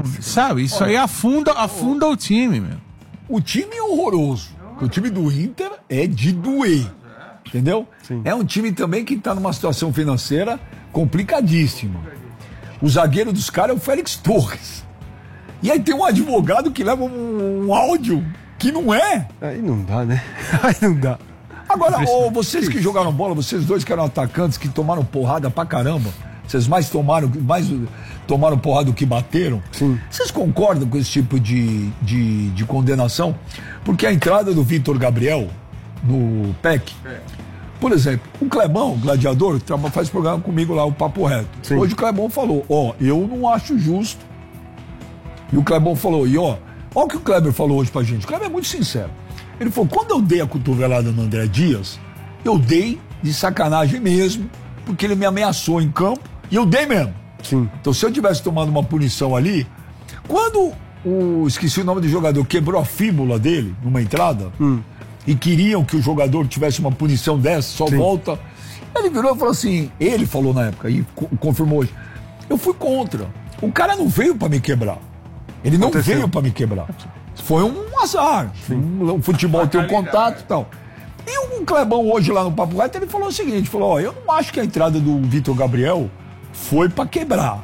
sabe? Isso aí afunda o time, meu. O time é horroroso. O time do Inter é de doer. Entendeu? Sim. É um time também que está numa situação financeira complicadíssima. O zagueiro dos caras é o Félix Torres. E aí tem um advogado que leva um áudio que não é. Aí não dá, né? Aí não dá. Agora, vocês que jogaram bola, vocês dois que eram atacantes, que tomaram porrada pra caramba, vocês mais tomaram porrada do que bateram. Sim. Vocês concordam com esse tipo de condenação? Porque a entrada do Vitor Gabriel no PEC, por exemplo, o Clebão, o gladiador, faz programa comigo lá, o Papo Reto. Sim. Hoje o Clebão falou, eu não acho justo. E o Clebão falou, ó o que o Kleber falou hoje pra gente. O Kleber é muito sincero. Ele falou, quando eu dei a cotovelada no André Dias, eu dei de sacanagem mesmo, porque ele me ameaçou em campo, e eu dei mesmo. Sim. Então se eu tivesse tomado uma punição ali, quando esqueci o nome do jogador, quebrou a fíbula dele numa entrada, e queriam que o jogador tivesse uma punição dessa, só Sim. volta, ele virou e falou assim, ele falou na época, e confirmou hoje, eu fui contra. O cara não veio pra me quebrar. Ele não veio pra me quebrar. Foi um azar. O futebol tem um contato e tal. E o Clebão hoje lá no Papo Reto, ele falou o seguinte, falou, eu não acho que a entrada do Vitor Gabriel foi pra quebrar.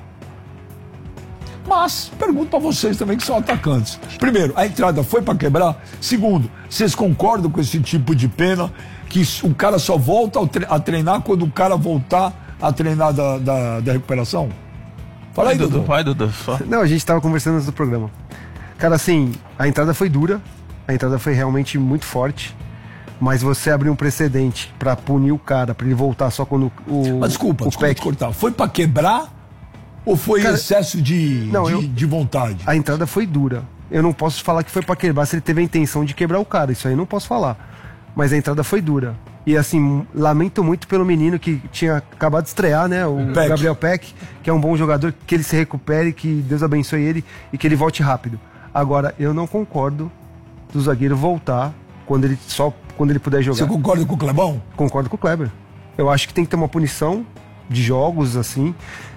Mas, pergunto pra vocês também que são atacantes. Primeiro, a entrada foi pra quebrar? Segundo, vocês concordam com esse tipo de pena que o cara só volta a treinar quando o cara voltar a treinar da recuperação? Fala aí, Dudu. Vai, Dudu. Não, a gente tava conversando antes do programa. Cara, assim, a entrada foi dura, a entrada foi realmente muito forte, mas você abriu um precedente pra punir o cara, pra ele voltar só quando Mas desculpa te cortar. Foi pra quebrar ou foi excesso de vontade? A entrada foi dura. Eu não posso falar que foi pra quebrar se ele teve a intenção de quebrar o cara, isso aí eu não posso falar. Mas a entrada foi dura. E assim, lamento muito pelo menino que tinha acabado de estrear, né? O Gabriel Peck, que é um bom jogador, que ele se recupere, que Deus abençoe ele e que ele volte rápido. Agora, eu não concordo do zagueiro voltar quando ele puder jogar. Você concorda com o Clebão? Concordo com o Kleber. Eu acho que tem que ter uma punição de jogos, assim,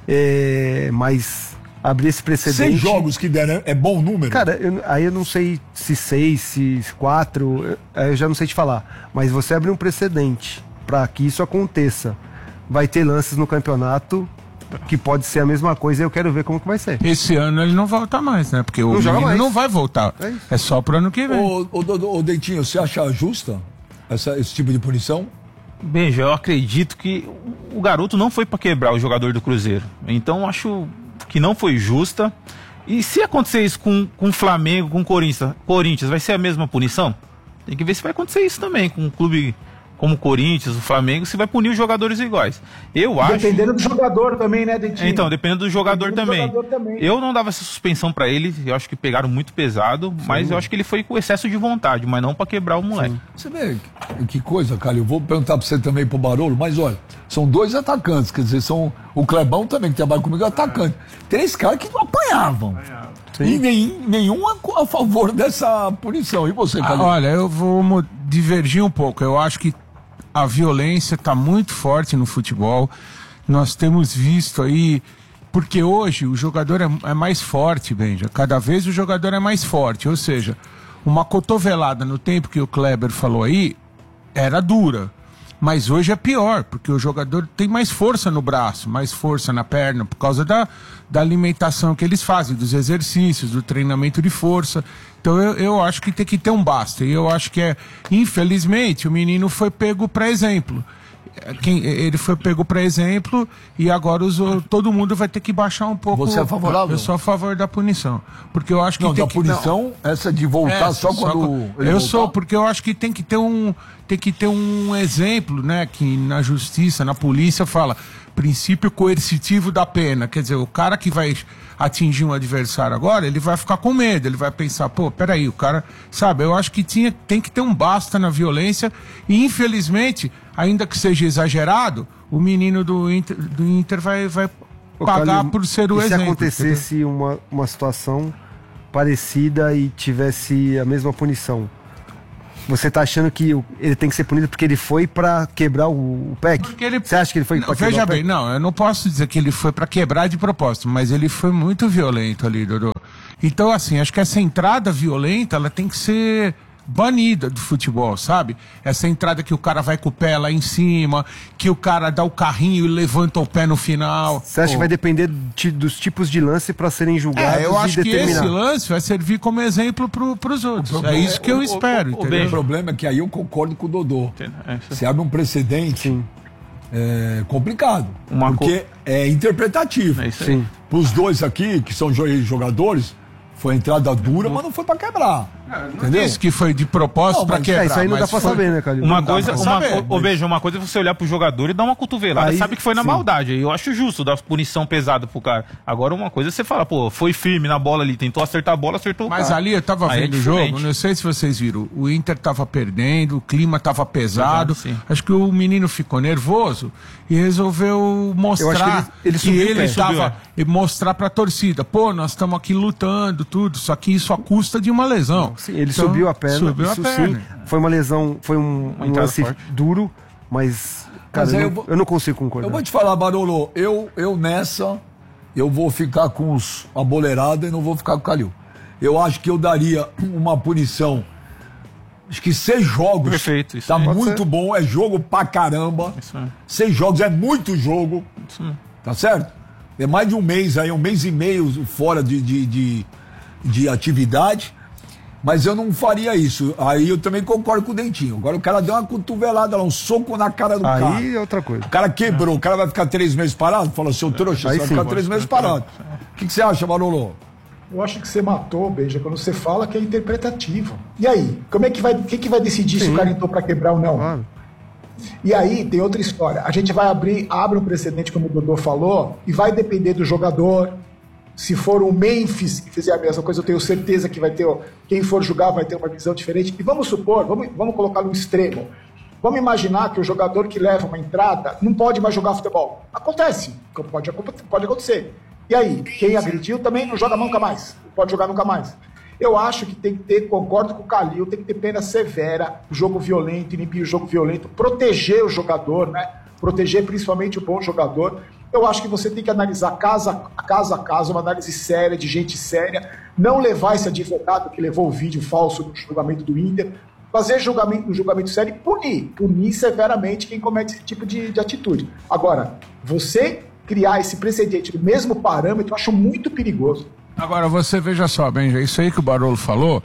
mas abrir esse precedente... 6 jogos que deram é bom número? Cara, aí eu não sei se 6, se 4, eu já não sei te falar. Mas você abrir um precedente para que isso aconteça. Vai ter lances no campeonato que pode ser a mesma coisa e eu quero ver como que vai ser. Esse ano ele não volta mais, né? Porque o menino não vai voltar. É só pro ano que vem. Ô Dentinho, você acha justa esse tipo de punição? Veja, eu acredito que o garoto não foi para quebrar o jogador do Cruzeiro. Então acho que não foi justa. E se acontecer isso com o Flamengo, com o Corinthians, vai ser a mesma punição? Tem que ver se vai acontecer isso também com um clube como o Corinthians, o Flamengo, se vai punir os jogadores iguais. Eu acho... Dependendo do jogador também, né, Dentinho? Então, dependendo do jogador também. Eu não dava essa suspensão pra ele, eu acho que pegaram muito pesado, mas eu acho que ele foi com excesso de vontade, mas não pra quebrar o moleque. Você vê que coisa, cara, eu vou perguntar pra você também, pro Barolo, mas olha, são 2 atacantes, quer dizer, são o Clebão também, que trabalha comigo, é atacante. 3 caras que não apanhavam. E nenhum a favor dessa punição. E você, Calil? Olha, eu vou divergir um pouco. Eu acho que a violência está muito forte no futebol. Nós temos visto aí, porque hoje o jogador é mais forte, Benja. Cada vez o jogador é mais forte. Ou seja, uma cotovelada no tempo que o Kleber falou aí era dura. Mas hoje é pior, porque o jogador tem mais força no braço, mais força na perna, por causa da alimentação que eles fazem, dos exercícios, do treinamento de força. Então eu acho que tem que ter um basta. E eu acho que infelizmente, o menino foi pego para exemplo. Ele foi pego para exemplo e agora todo mundo vai ter que baixar um pouco. Você é favorável? Eu sou a favor da punição. Porque eu acho que não, da punição, essa de voltar só quando ele eu voltar? sou, porque eu acho que tem que ter um exemplo, né, que na justiça, na polícia fala princípio coercitivo da pena. Quer dizer, o cara que vai atingir um adversário agora, ele vai ficar com medo, ele vai pensar, pô, peraí, o cara, sabe, eu acho que tem que ter um basta na violência e infelizmente, ainda que seja exagerado, o menino do Inter vai pagar Calil, por ser o exemplo. Se acontecesse uma situação parecida e tivesse a mesma punição, você tá achando que ele tem que ser punido porque ele foi pra quebrar o PEC? Você acha que ele foi pra quebrar veja o PEC? bem, não, eu não posso dizer que ele foi pra quebrar de propósito, mas ele foi muito violento ali, Dodô. Então, assim, acho que essa entrada violenta, ela tem que ser banida do futebol, sabe? Essa entrada que o cara vai com o pé lá em cima, que o cara dá o carrinho e levanta o pé no final. Você acha que vai depender dos tipos de lance para serem julgados? Eu acho que esse lance vai servir como exemplo pros outros. É isso que eu espero, entendeu? O problema é que aí eu concordo com o Dodô. Você abre um precedente complicado. Porque é interpretativo. Sim. Os dois aqui, que são jogadores, foi entrada dura, mas não foi pra quebrar. Entendeu? Isso que foi de propósito pra quebrar. Isso aí não dá pra saber, né, Calil? Uma coisa é você olhar pro jogador e dar uma cotovelada. Aí, sabe que foi na maldade. Eu acho justo dar punição pesada pro cara. Agora, uma coisa é você fala, pô, foi firme na bola ali, tentou acertar a bola, acertou o cara. Mas ali eu tava vendo o jogo, não sei se vocês viram, o Inter tava perdendo, o clima tava pesado. Acho que o menino ficou nervoso e resolveu mostrar que ele tava mostrar pra torcida, pô, nós estamos aqui lutando, tudo, só que isso à custa de uma lesão. Sim, ele subiu a perna. Sim, foi uma lesão, foi um lance duro, mas, cara, eu não consigo concordar. Eu vou te falar, Barolo, eu nessa, eu vou ficar com os aboleirados e não vou ficar com o Calil. Eu acho que eu daria uma punição, acho que 6 jogos. Perfeito, isso tá muito bom, é jogo pra caramba. 6 jogos é muito jogo, tá certo? É mais de um mês aí, 1 mês e meio fora de atividade. Mas eu não faria isso. Aí eu também concordo com o Dentinho. Agora o cara deu uma cotovelada lá, um soco na cara do cara. Aí é outra coisa. O cara quebrou, o cara vai ficar 3 meses parado? Fala, seu trouxa, você vai ficar 3 meses parado. O que você acha, Barolo? Eu acho que você matou, Beija, quando você fala que é interpretativo. E aí? Como é que vai, quem que vai decidir se o cara entrou pra quebrar ou não? Claro. E aí tem outra história. A gente vai abre um precedente, como o Dodô falou, e vai depender do jogador. Se for o Memphis que fizer a mesma coisa, eu tenho certeza que vai ter. Quem for julgar vai ter uma visão diferente. E vamos supor, vamos colocar no extremo. Vamos imaginar que o jogador que leva uma entrada não pode mais jogar futebol. Acontece, pode acontecer. E aí, quem agrediu também não joga nunca mais. Pode jogar nunca mais. Eu acho que tem que ter, concordo com o Calil, tem que ter pena severa, jogo violento, inibir o jogo violento, proteger o jogador, né? Proteger principalmente o bom jogador. Eu acho que você tem que analisar caso a caso, uma análise séria, de gente séria, não levar esse advogado que levou o vídeo falso no julgamento do Inter, fazer julgamento sério e punir severamente quem comete esse tipo de atitude. Agora, você criar esse precedente do mesmo parâmetro, eu acho muito perigoso. Agora, você veja só, Benja, isso aí que o Barolo falou,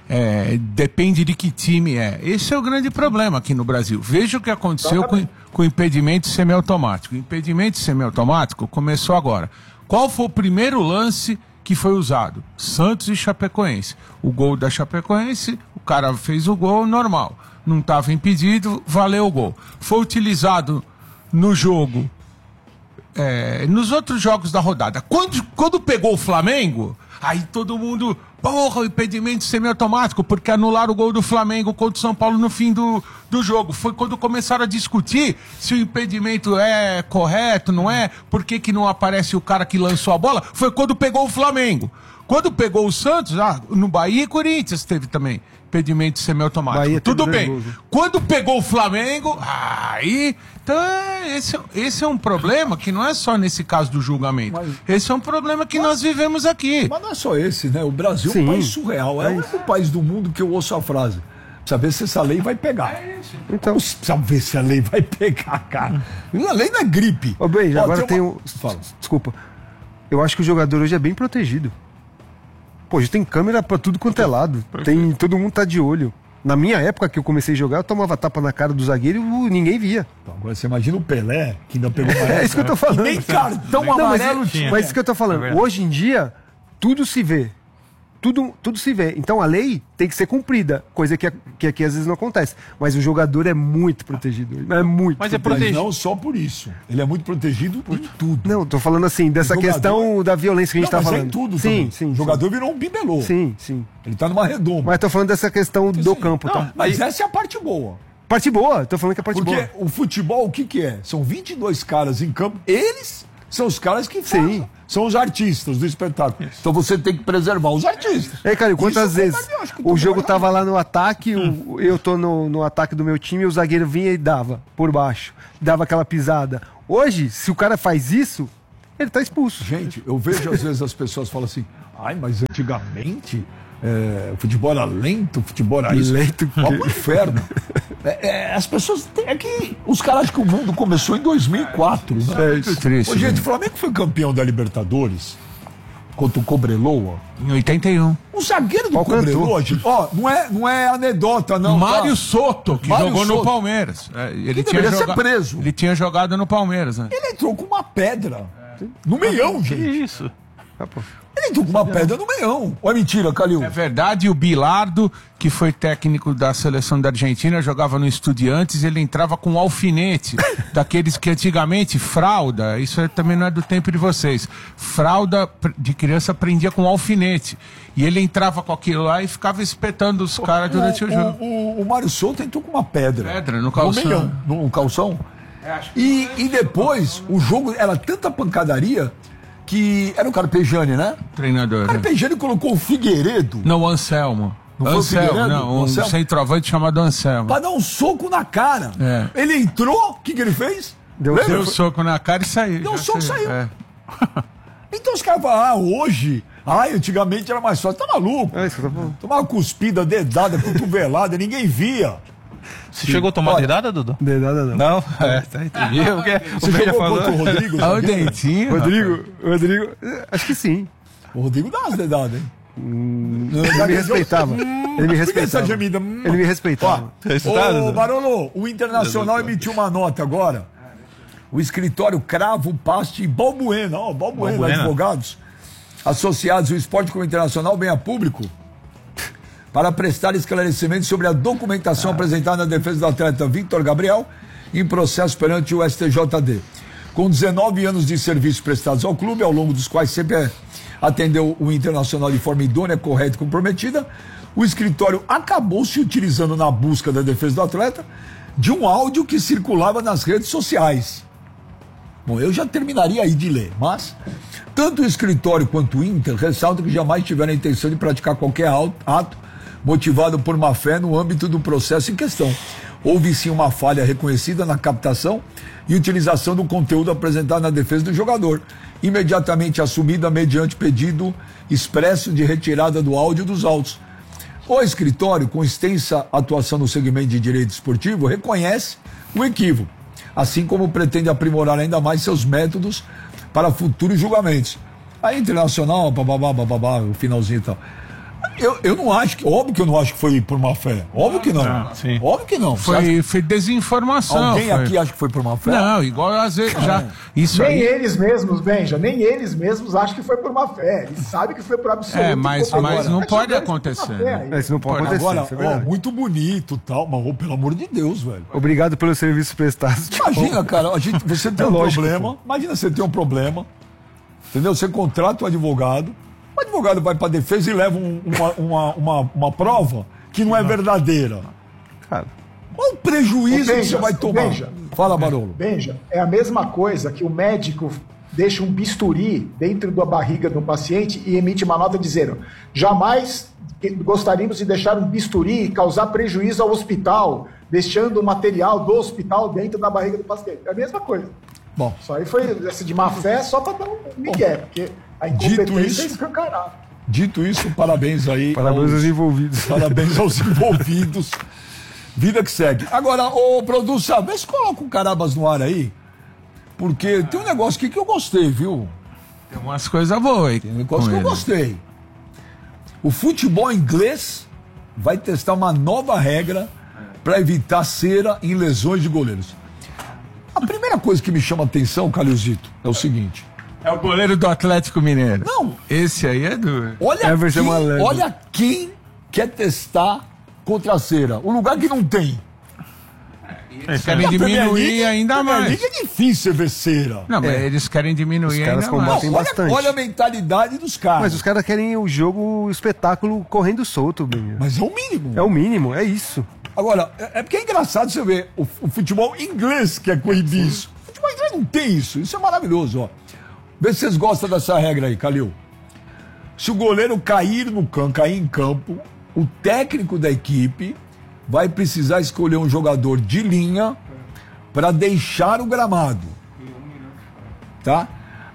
depende de que time é. Esse é o grande problema aqui no Brasil. Veja o que aconteceu com o impedimento semiautomático. O impedimento semiautomático começou agora. Qual foi o primeiro lance que foi usado? Santos e Chapecoense. O gol da Chapecoense, o cara fez o gol normal. Não estava impedido, valeu o gol. Foi utilizado no jogo, nos outros jogos da rodada. Quando pegou o Flamengo, aí todo mundo... Porra, o impedimento semiautomático, porque anularam o gol do Flamengo contra o São Paulo no fim do jogo. Foi quando começaram a discutir se o impedimento é correto, não é? Por que não aparece o cara que lançou a bola? Foi quando pegou o Flamengo. Quando pegou o Santos, no Bahia e Corinthians teve também impedimento semiautomático. Bahia, tudo bem. Quando pegou o Flamengo, aí... Então, esse é um problema que não é só nesse caso do julgamento. Esse é um problema que nós vivemos aqui. Mas não é só esse, né? O Brasil é um país surreal. É o único país do mundo que eu ouço a frase. Precisa ver se essa lei vai pegar. Então, precisa ver se a lei vai pegar, cara. A lei não é gripe. Ô, bem, agora tem um... Desculpa. Eu acho que o jogador hoje é bem protegido. Pô, já tem câmera pra tudo quanto é lado. Todo mundo tá de olho. Na minha época que eu comecei a jogar, eu tomava tapa na cara do zagueiro e ninguém via. Então, agora você imagina o Pelé, que ainda pegou amarelo. É isso que eu tô falando. Nem cartão amarelo tinha. Mas isso que eu tô falando. Hoje em dia, tudo se vê. Tudo se vê. Então a lei tem que ser cumprida, coisa que aqui às vezes não acontece. Mas o jogador é muito protegido. É muito protegido. Mas não só por isso. Ele é muito protegido por tudo. Não, tô falando assim, dessa questão da violência que a gente tá falando. É tudo sim. O jogador virou um bibelô. Sim. Ele tá numa redoma. Mas tô falando dessa questão do campo. Tá? Mas essa é a parte boa. Parte boa, tô falando que é a parte boa. Porque o futebol, o que é? São 22 caras em campo. Eles são os caras que fazem. São os artistas do espetáculo. Isso. Então você tem que preservar os artistas. Cara, quantas vezes o jogo tava lá no ataque, eu tô no ataque do meu time, o zagueiro vinha e dava por baixo. Dava aquela pisada. Hoje, se o cara faz isso, ele tá expulso. Gente, eu vejo às vezes as pessoas falam assim, mas antigamente o futebol era lento, o futebol era isso. Lento. Vamos pro inferno. As pessoas... É que os caras acham que o mundo começou em 2004. Né? Muito triste. Ô, gente, o Flamengo foi campeão da Libertadores contra o Cobreloa. Em 81. O zagueiro do Cobreloa, gente, não é anedota, não. Mário tá? Soto, que Mário jogou Soto. no Palmeiras. Ele deveria ser preso. Ele tinha jogado no Palmeiras, né? Ele entrou com uma pedra no meião, Que gente. isso? Ele entrou com uma pedra no meião. Ou é mentira, Calil? É verdade, o Bilardo, que foi técnico da seleção da Argentina, jogava no Estudiantes, ele entrava com um alfinete, daqueles que antigamente, fralda, isso também não é do tempo de vocês, fralda de criança prendia com um alfinete, e ele entrava com aquilo lá e ficava espetando os caras durante o jogo. O Mário Souto entrou com uma pedra. Pedra no calção. meião, no calção. E depois, o jogo era tanta pancadaria que era o Carpegiani, né? Treinador. O Carpegiani colocou o Figueiredo Não, o Anselmo. Não foi o Figueiredo? Não, um Anselmo? centroavante chamado Anselmo. pra dar um soco na cara. É. Ele entrou, o que ele fez? Deu Lembra? Deu um soco na cara e saiu. Deu um Já soco e saiu. É. Então os caras falam, hoje, antigamente era mais fácil. Tá maluco? É isso que eu tô falando. Tomava cuspida, dedada, cotovelada, ninguém via. Você chegou a tomar Olha, dedada, Dudu? Dedada não. Não? Tá, entendi. Você jogou contra o Rodrigo? Olha o dentinho. Rodrigo, acho que sim. O Rodrigo dá umas dedadas, hein? Ele me respeitava. Ele me Por que essa respeitava. gemida? Ele me respeitava. Ô, Barolo, o Internacional emitiu uma nota agora. O escritório Cravo, Paste e Balbuena, Balbuena. advogados associados ao esporte como internacional, bem a público, para prestar esclarecimentos sobre a documentação apresentada na defesa do atleta Victor Gabriel em processo perante o STJD. Com 19 anos de serviços prestados ao clube, ao longo dos quais sempre atendeu o Internacional de forma idônea, correta e comprometida, o escritório acabou se utilizando na busca da defesa do atleta de um áudio que circulava nas redes sociais. Bom, eu já terminaria aí de ler, mas tanto o escritório quanto o Inter ressaltam que jamais tiveram a intenção de praticar qualquer ato motivado por má fé no âmbito do processo em questão. Houve sim uma falha reconhecida na captação e utilização do conteúdo apresentado na defesa do jogador, imediatamente assumida mediante pedido expresso de retirada do áudio dos autos. O escritório, com extensa atuação no segmento de direito esportivo, reconhece o equívoco, assim como pretende aprimorar ainda mais seus métodos para futuros julgamentos. A Internacional, bababá, o finalzinho e tal. Eu não acho que, óbvio que eu não acho que foi por má fé. Óbvio que não. Sim. Óbvio que não. Foi desinformação. Alguém foi. aqui acha que foi por má fé? Não, igual às vezes já. Isso Nem aí. eles mesmos, Benja, nem eles mesmos acham que foi por má fé. Eles sabem que foi por absoluto. Mas Agora, não tá pode jogando acontecer, por má fé né? aí. Isso não pode acontecer. Agora, isso é verdade. muito bonito e tal, mas pelo amor de Deus, velho. Obrigado pelos serviços prestados. Imagina, cara, você tem um lógico, problema. Imagina você tem um problema. Entendeu? Você contrata um advogado. O advogado vai pra defesa e leva uma prova que não é verdadeira. Cara, Qual o prejuízo Ô, que Benja, você vai tomar? Benja. Fala, Barolo. Benja, é a mesma coisa que o médico deixa um bisturi dentro da barriga do paciente e emite uma nota dizendo: jamais gostaríamos de deixar um bisturi e causar prejuízo ao hospital, deixando o material do hospital dentro da barriga do paciente. É a mesma coisa. Bom, Só aí foi essa de má fé só para dar um migué, porque a Dito incompetência isso- é escancarada. dito isso, parabéns aí. parabéns aos envolvidos. Parabéns aos envolvidos. Vida que segue. Agora, ô produção, vê se coloca o Carabas no ar aí. Porque tem um negócio aqui que eu gostei, viu? Tem umas coisas boas aí. Tem um negócio com que eu ele. gostei. O futebol inglês vai testar uma nova regra para evitar cera em lesões de goleiros. A primeira coisa que me chama a atenção, Calilzito, é o seguinte. É o goleiro do Atlético Mineiro. Não, Esse aí é do. olha Everson Malandro. olha quem quer testar contra a cera. Um lugar que não tem. Eles querem Na Premier diminuir League- ainda Premier mais. League é difícil ver cera. Não, mas eles querem diminuir Os caras ainda combatem mais. Olha, bastante. olha a mentalidade dos caras. Mas os caras querem o jogo, o espetáculo correndo solto, Benja. Mas é o mínimo. É o mínimo, é isso. Agora, é porque é engraçado você ver o futebol inglês que é coibir isso. O futebol inglês não tem isso. Isso é maravilhoso, ó. Vê se vocês gostam dessa regra aí, Calil. Se o goleiro cair em campo, o técnico da equipe vai precisar escolher um jogador de linha para deixar o gramado. Tá?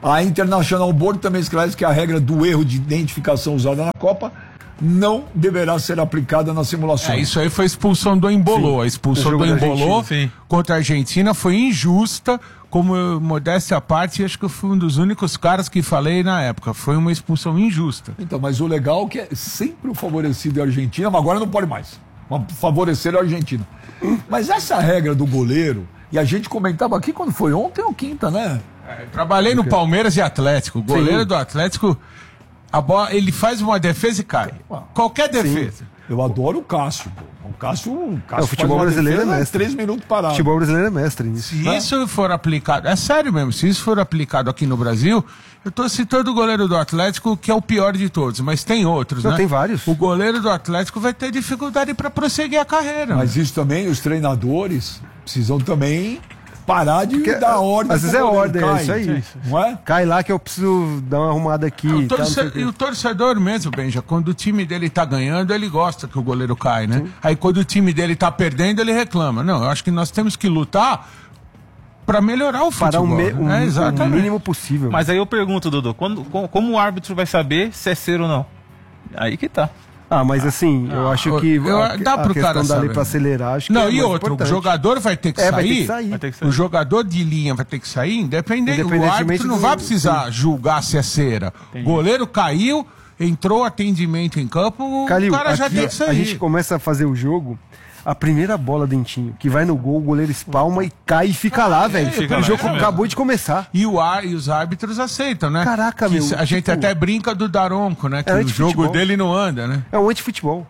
A International Board também esclarece que a regra do erro de identificação usada na Copa não deverá ser aplicada na simulação. Isso aí foi a expulsão do Embolô. A expulsão do Embolô contra a Argentina foi injusta, como modéstia à parte, acho que eu fui um dos únicos caras que falei na época. Foi uma expulsão injusta. Então, mas o legal é que é sempre o favorecido é a Argentina, mas agora não pode mais. Favorecer a Argentina. Mas essa regra do goleiro, e a gente comentava aqui quando foi ontem ou quinta, né? Trabalhei no Palmeiras e Atlético. O goleiro do Atlético, a bola, ele faz uma defesa e cai. Qualquer defesa. Eu adoro o Cássio, pô. O Cássio o futebol brasileiro é mestre. 3 minutos parado. O futebol brasileiro é mestre nisso. Se isso for aplicado, é sério mesmo, se isso for aplicado aqui no Brasil, eu tô citando o goleiro do Atlético, que é o pior de todos, mas tem outros, né? Tem vários. O goleiro do Atlético vai ter dificuldade para prosseguir a carreira. Mas isso também, os treinadores precisam também parar de dar ordem. Às vezes é ordem, cai, é isso aí. Não é? Cai lá que eu preciso dar uma arrumada aqui. E o torcedor mesmo, Benja, quando o time dele tá ganhando, ele gosta que o goleiro cai, né? Sim. Aí quando o time dele tá perdendo, ele reclama. Não, eu acho que nós temos que lutar para melhorar o futebol. Para o mínimo possível. Mas aí eu pergunto, Dodô, como o árbitro vai saber se é ser ou não? Aí que tá. Mas assim, eu acho que dá pro cara saber. Pra acelerar, acho que não, e outro, importante. O jogador vai ter que sair. Vai ter que sair. O jogador de linha vai ter que sair, independentemente. O árbitro não vai precisar julgar se é cera. O goleiro caiu, entrou atendimento em campo, o cara já tem que sair. A gente começa a fazer o jogo, a primeira bola, Dentinho, que vai no gol, o goleiro espalma e cai e fica lá, velho. O jogo acabou de começar. E os árbitros aceitam, né? Caraca, meu. A gente até brinca do Daronco, né? Que o jogo dele não anda, né? É um anti-futebol.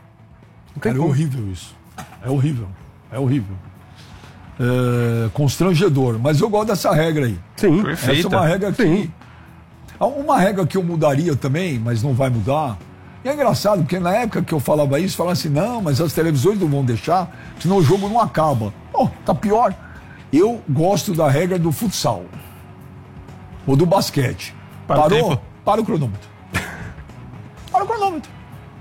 É horrível isso. É horrível. É horrível. Constrangedor. Mas eu gosto dessa regra aí. Sim. Perfeita. Essa é uma regra que... Sim. Uma regra que eu mudaria também, mas não vai mudar. E é engraçado, porque na época que eu falava isso, falava assim, não, mas as televisões não vão deixar, senão o jogo não acaba. Tá pior. Eu gosto da regra do futsal. Ou do basquete. Parou? Para o cronômetro. Para o cronômetro.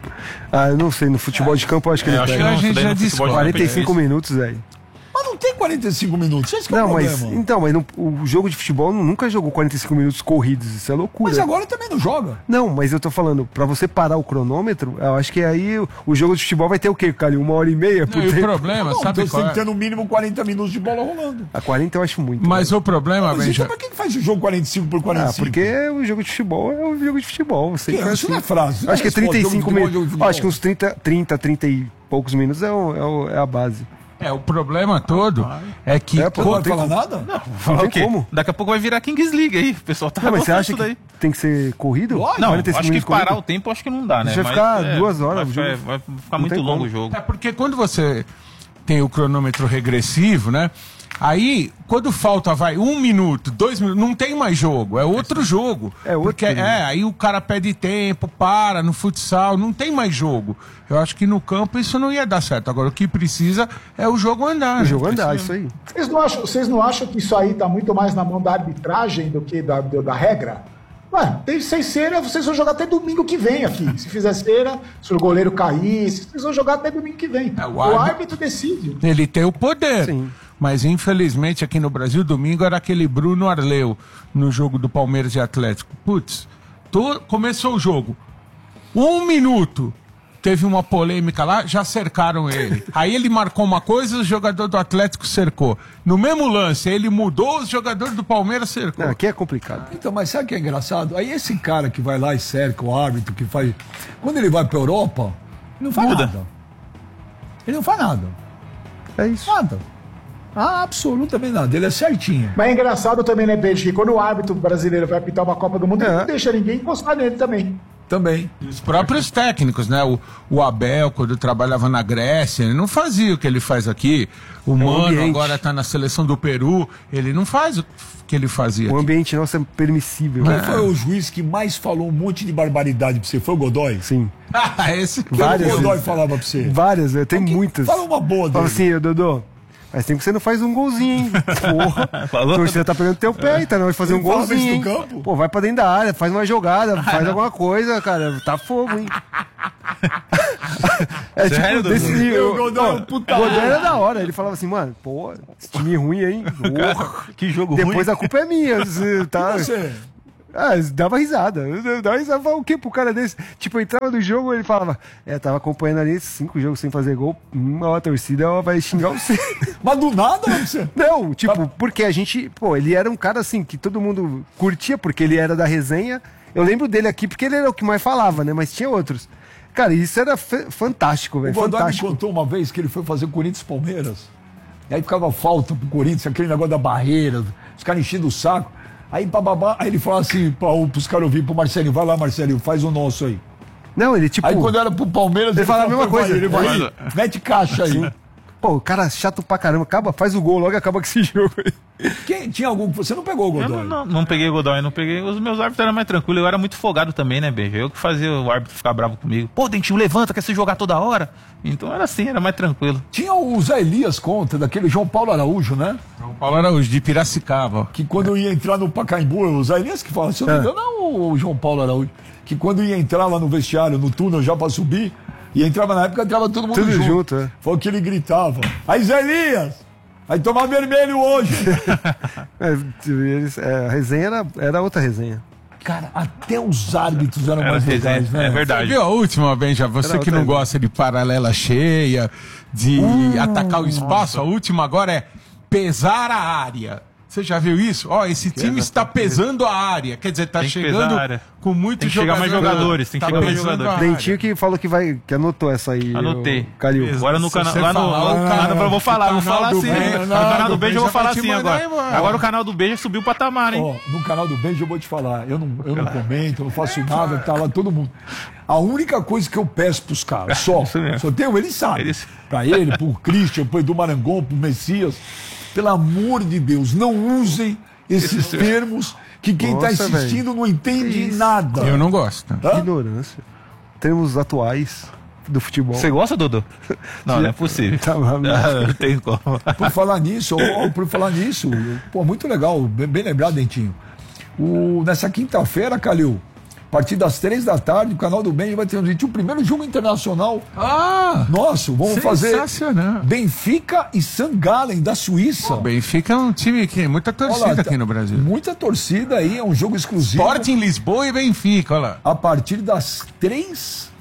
Eu não sei, no futebol de campo eu acho que ele pega. A gente já disse 45 minutos, velho. Mas não tem 45 minutos, esse que é o problema. Mas o jogo de futebol nunca jogou 45 minutos corridos, isso é loucura. Mas agora também não joga. Não, mas eu tô falando, pra você parar o cronômetro, eu acho que aí o jogo de futebol vai ter o quê, Calil? 1h30 por tempo? O problema, sabe qual é? Tem que ter no mínimo 40 minutos de bola rolando. A 40 eu acho muito. Mas o problema, Benja... Então pra que faz o jogo 45 por 45? Porque o jogo de futebol é o jogo de futebol. Isso não é frase. Acho que é 35 minutos. Acho que uns 30 e poucos minutos é a base. O problema todo é que... Não vai falar nada? Não, falar o quê? Como? Daqui a pouco vai virar Kings League aí. O pessoal tá mas você acha que tem que ser corrido? Não, acho que parar o tempo acho que não dá, né? Vai ficar 2 horas. Vai ficar muito longo o jogo. Porque quando você tem o cronômetro regressivo, né? Aí, quando falta, 1 minuto, 2 minutos, não tem mais jogo, é outro jogo. Porque aí o cara pede tempo, para no futsal, não tem mais jogo. Eu acho que no campo isso não ia dar certo. Agora, o que precisa é o jogo andar. O jogo andar, isso aí. Vocês não acham que isso aí tá muito mais na mão da arbitragem do que da regra? Tem 6 cera, vocês vão jogar até domingo que vem aqui. Se fizer cera, se o goleiro cair, vocês vão jogar até domingo que vem. O árbitro decide. Ele tem o poder. Sim. Mas infelizmente aqui no Brasil, domingo era aquele Bruno Arleu no jogo do Palmeiras e Atlético. Começou o jogo. 1 minuto. Teve uma polêmica lá, já cercaram ele. Aí ele marcou uma coisa, o jogador do Atlético cercou. No mesmo lance, ele mudou, o jogador do Palmeiras cercou. Aqui é complicado. Então, mas sabe o que é engraçado? Aí esse cara que vai lá e cerca o árbitro, que faz... Quando ele vai pra Europa, ele não faz nada. Ele não faz nada. É isso. Nada. Absolutamente nada. Ele é certinho. Mas é engraçado também, né, Beijo, que quando o árbitro brasileiro vai apitar uma Copa do Mundo, ele não deixa ninguém encostar nele também. Também. Os próprios técnicos, né? O Abel, quando trabalhava na Grécia, ele não fazia o que ele faz aqui. O Mano agora está na seleção do Peru, ele não faz o que ele fazia. O ambiente nosso é permissível. Quem foi o juiz que mais falou um monte de barbaridade pra você? Foi o Godoy? Sim. Esse que o Godoy falava pra você? Várias, tem muitas. Fala uma boa dele. Fala assim, Dodô, mas tem que você não faz um golzinho, hein? Porra. Falou? Você tá pegando teu pé, tá? Não vai fazer um golzinho, hein? Campo? Pô, vai pra dentro da área, faz uma jogada, faz alguma coisa, cara. Tá fogo, hein? É Sério, tipo, desse Dudu? nível. O Godoy, Não, puta o Godoy merda. era da hora. Ele falava assim, mano, pô, esse time ruim, hein? Porra. Que jogo ruim. Depois a culpa é minha. Você tá... Você... Ah, dava risada. Eu dava risada. Falava o quê pro cara desse? Tipo, eu entrava no jogo e ele falava, tava acompanhando ali 5 jogos sem fazer gol. A torcida vai xingar você. Mas do nada, você... Não, tipo, porque a gente... Pô, ele era um cara assim, que todo mundo curtia, porque ele era da resenha. Eu lembro dele aqui porque ele era o que mais falava, né? Mas tinha outros. Cara, isso era fantástico, O velho. Godoy me Fantástico. contou uma vez que ele foi fazer Corinthians e Palmeiras. E aí ficava falta pro Corinthians, aquele negócio da barreira, os caras enchendo o saco. Aí, bababá, aí ele falava assim pros caras ouvirem, pro Marcelinho, vai lá, Marcelinho, faz o nosso aí. Não, ele tipo... Aí quando era pro Palmeiras, Ele falava a mesma coisa. Ele vai, mete caixa aí. Pô, o cara chato pra caramba. Acaba, faz o gol logo e acaba com esse jogo aí. Tinha algum que você não pegou, Eu Godoy? não peguei o Godoy, não peguei. Os meus árbitros eram mais tranquilos, eu era muito folgado também, né, Beija? Eu que fazia o árbitro ficar bravo comigo. Pô, Dentinho, levanta, quer se jogar toda hora? Então era assim, era mais tranquilo. Tinha o Zé Elias contra, daquele João Paulo Araújo, né? João Paulo Araújo, de Piracicaba. Que quando ia entrar no Pacaembu, o Zé Elias que fala, se eu não me engano, não o João Paulo Araújo. Que quando ia entrar lá no vestiário, no túnel já pra subir, e entrava na época, entrava todo mundo Tudo junto. junto, é. Foi o que ele gritava. Aí, Zé Elias, vai tomar vermelho hoje. A resenha era outra resenha. Cara, até os árbitros eram Era mais resenha, legais, né? é verdade. Viu a última, Benja? Você Era que não outra gosta de paralela cheia, de atacar o espaço, a última agora é pesar a área. Você já viu isso? Ó, esse time está pesando a área. Quer dizer, tá Tem que chegando pesar a área. com muitos Tem que chegar mais jogadores, tem que chegar mais pesando jogadores. a área. Dentinho que falou que anotou essa aí. Anotei. o Calil. Agora no Se canal. você Lá no, falar, lá no o cara- canal, vou falar o canal do assim. Beija- No canal do Beija eu vou Beija falar vai te assim mandar agora. embora. Agora o canal do Beija subiu o patamar, hein? Ó, no canal do Benji eu vou te falar, eu não comento, eu não faço nada, tá lá todo mundo. A única coisa que eu peço pros caras, só tenho, ele sabe. Eles- Pra ele, pro Christian, pro Edu Marangon, pro Messias, pelo amor de Deus, não usem esses termos que quem tá Nossa, assistindo não entende nada. Eu não gosto. Ignorância. Termos atuais do futebol. Você gosta, Dodô? Não, não é possível. Tá lá, Não tem como. Por falar nisso, pô, muito legal, bem lembrado, Dentinho. Nessa quinta-feira, Calil, a partir das 3 da tarde, o canal do Benji vai transmitir o primeiro jogo internacional Ah! nosso. Vamos fazer Sensacional. Benfica e St. Gallen, da Suíça. O Benfica é um time que tem muita torcida Olha lá, aqui no Brasil. Muita torcida aí, é um jogo exclusivo. Sporting Lisboa e Benfica, olha lá. A partir das 3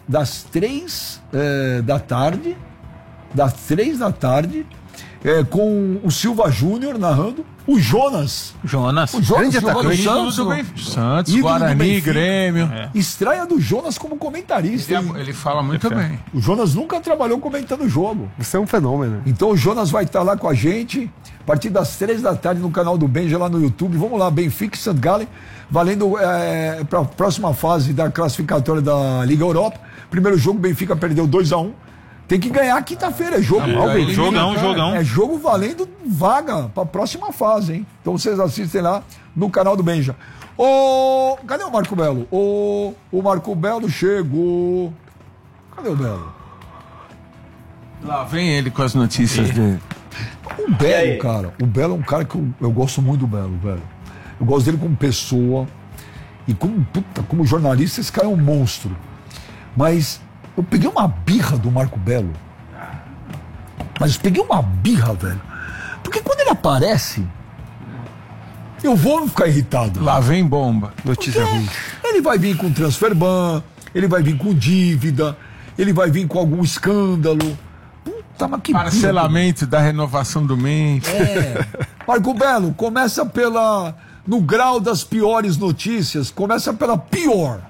da tarde. Das 3 da tarde, com o Silva Júnior narrando. O Jonas. Jonas. O Jonas Grande jogou no atacante. Santos. Santos, Ídolo do Guarani, Benfica. Grêmio. Estreia do Jonas como comentarista. hein? Ele fala muito bem. O Jonas nunca trabalhou comentando o jogo. Você é um fenômeno. Então o Jonas vai estar lá com a gente a partir das 3 da tarde no canal do Benja lá no YouTube. Vamos lá, Benfica e St. Gallen, valendo para a próxima fase da classificatória da Liga Europa. Primeiro jogo, Benfica perdeu 2-1. Tem que ganhar quinta-feira, é jogo. Jogão. É jogo valendo vaga para a próxima fase, hein? Então vocês assistem lá no canal do Benja. Cadê o Marco Belo? O Marco Belo chegou. Cadê o Belo? Lá vem ele com as notícias dele. O Belo, cara, o Belo é um cara que eu gosto muito do Belo, velho. Eu gosto dele como pessoa e como jornalista, esse cara é um monstro. Mas eu peguei uma birra do Marco Belo. Mas eu peguei uma birra, velho. Porque quando ele aparece, eu vou ficar irritado. Lá vem bomba. Notícia ruim. Ele vai vir com transfer ban, ele vai vir com dívida, ele vai vir com algum escândalo. Puta, mas que Parcelamento da renovação do mês. Marco Belo, começa no grau das piores notícias, começa pela pior.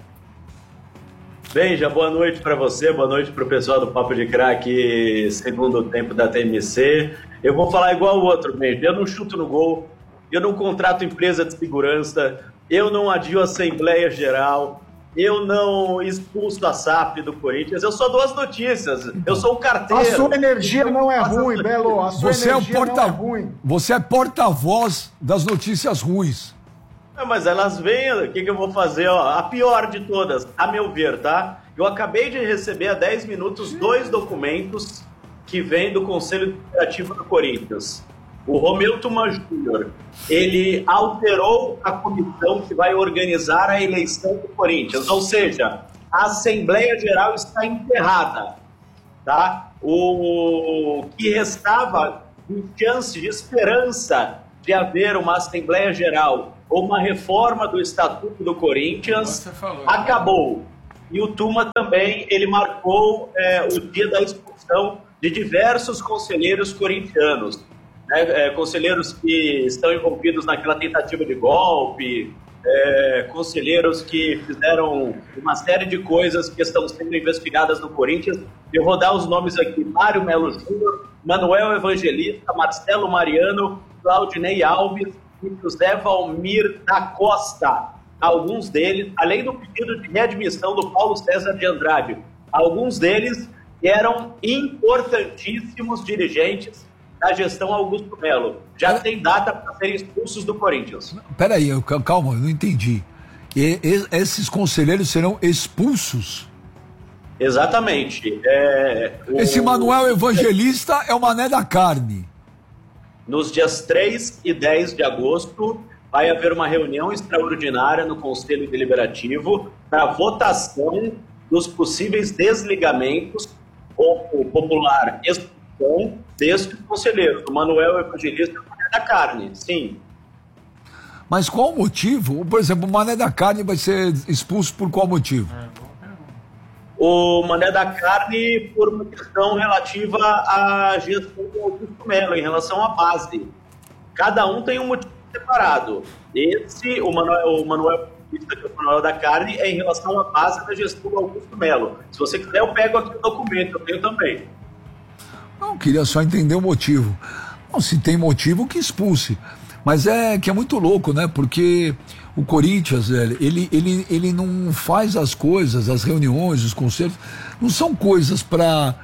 Benja, boa noite para você, boa noite para o pessoal do Papo de Craque, segundo tempo da TMC. Eu vou falar igual o outro, Benja. Eu não chuto no gol, eu não contrato empresa de segurança, eu não adio a Assembleia Geral, eu não expulso a SAF do Corinthians, eu só dou as notícias, eu sou o carteiro. A sua energia não é ruim, Belo. A sua Você é energia não é ruim. Você é porta-voz das notícias ruins. Mas elas vêm, o que eu vou fazer? Ó, a pior de todas, a meu ver, tá? Eu acabei de receber há 10 minutos 2 documentos que vêm do Conselho Deliberativo do Corinthians. O Romeu Tuma Júnior, ele alterou a comissão que vai organizar a eleição do Corinthians, ou seja, a Assembleia Geral está enterrada. tá? O que restava de chance, de esperança de haver uma Assembleia Geral ou uma reforma do Estatuto do Corinthians acabou. E o Tuma também, ele marcou o dia da expulsão de diversos conselheiros corintianos, né? Conselheiros que estão envolvidos naquela tentativa de golpe, conselheiros que fizeram uma série de coisas que estão sendo investigadas no Corinthians. Eu vou dar os nomes aqui: Mário Melo Júnior, Manuel Evangelista, Marcelo Mariano, Claudinei Alves e José Valmir da Costa. Alguns deles, além do pedido de readmissão do Paulo César de Andrade, alguns deles eram importantíssimsimos dirigentes da gestão Augusto Melo. Já tem data para serem expulsos do Corinthians. Peraí, calma, eu não entendi. Esses conselheiros serão expulsos? Exatamente. Esse Manuel Evangelista é o Mané da Carne. Nos dias 3 e 10 de agosto, vai haver uma reunião extraordinária no Conselho Deliberativo para votação dos possíveis desligamentos ou popular expulsão desses conselheiros, o Manuel Evangelista e o Mané da Carne, sim. Mas qual o motivo? Por exemplo, o Mané da Carne vai ser expulso por qual motivo? O Mané da Carne por uma questão relativa à gestão do Augusto Melo, em relação à base. Cada um tem um motivo separado. O Manuel da Carne é em relação à base da gestão do Augusto Melo. Se você quiser, eu pego aqui o documento, eu tenho também. Não, queria só entender o motivo. Não, se tem motivo, que expulse. Mas é muito louco, né? Porque o Corinthians, ele não faz as coisas, as reuniões, os conselhos, não são coisas para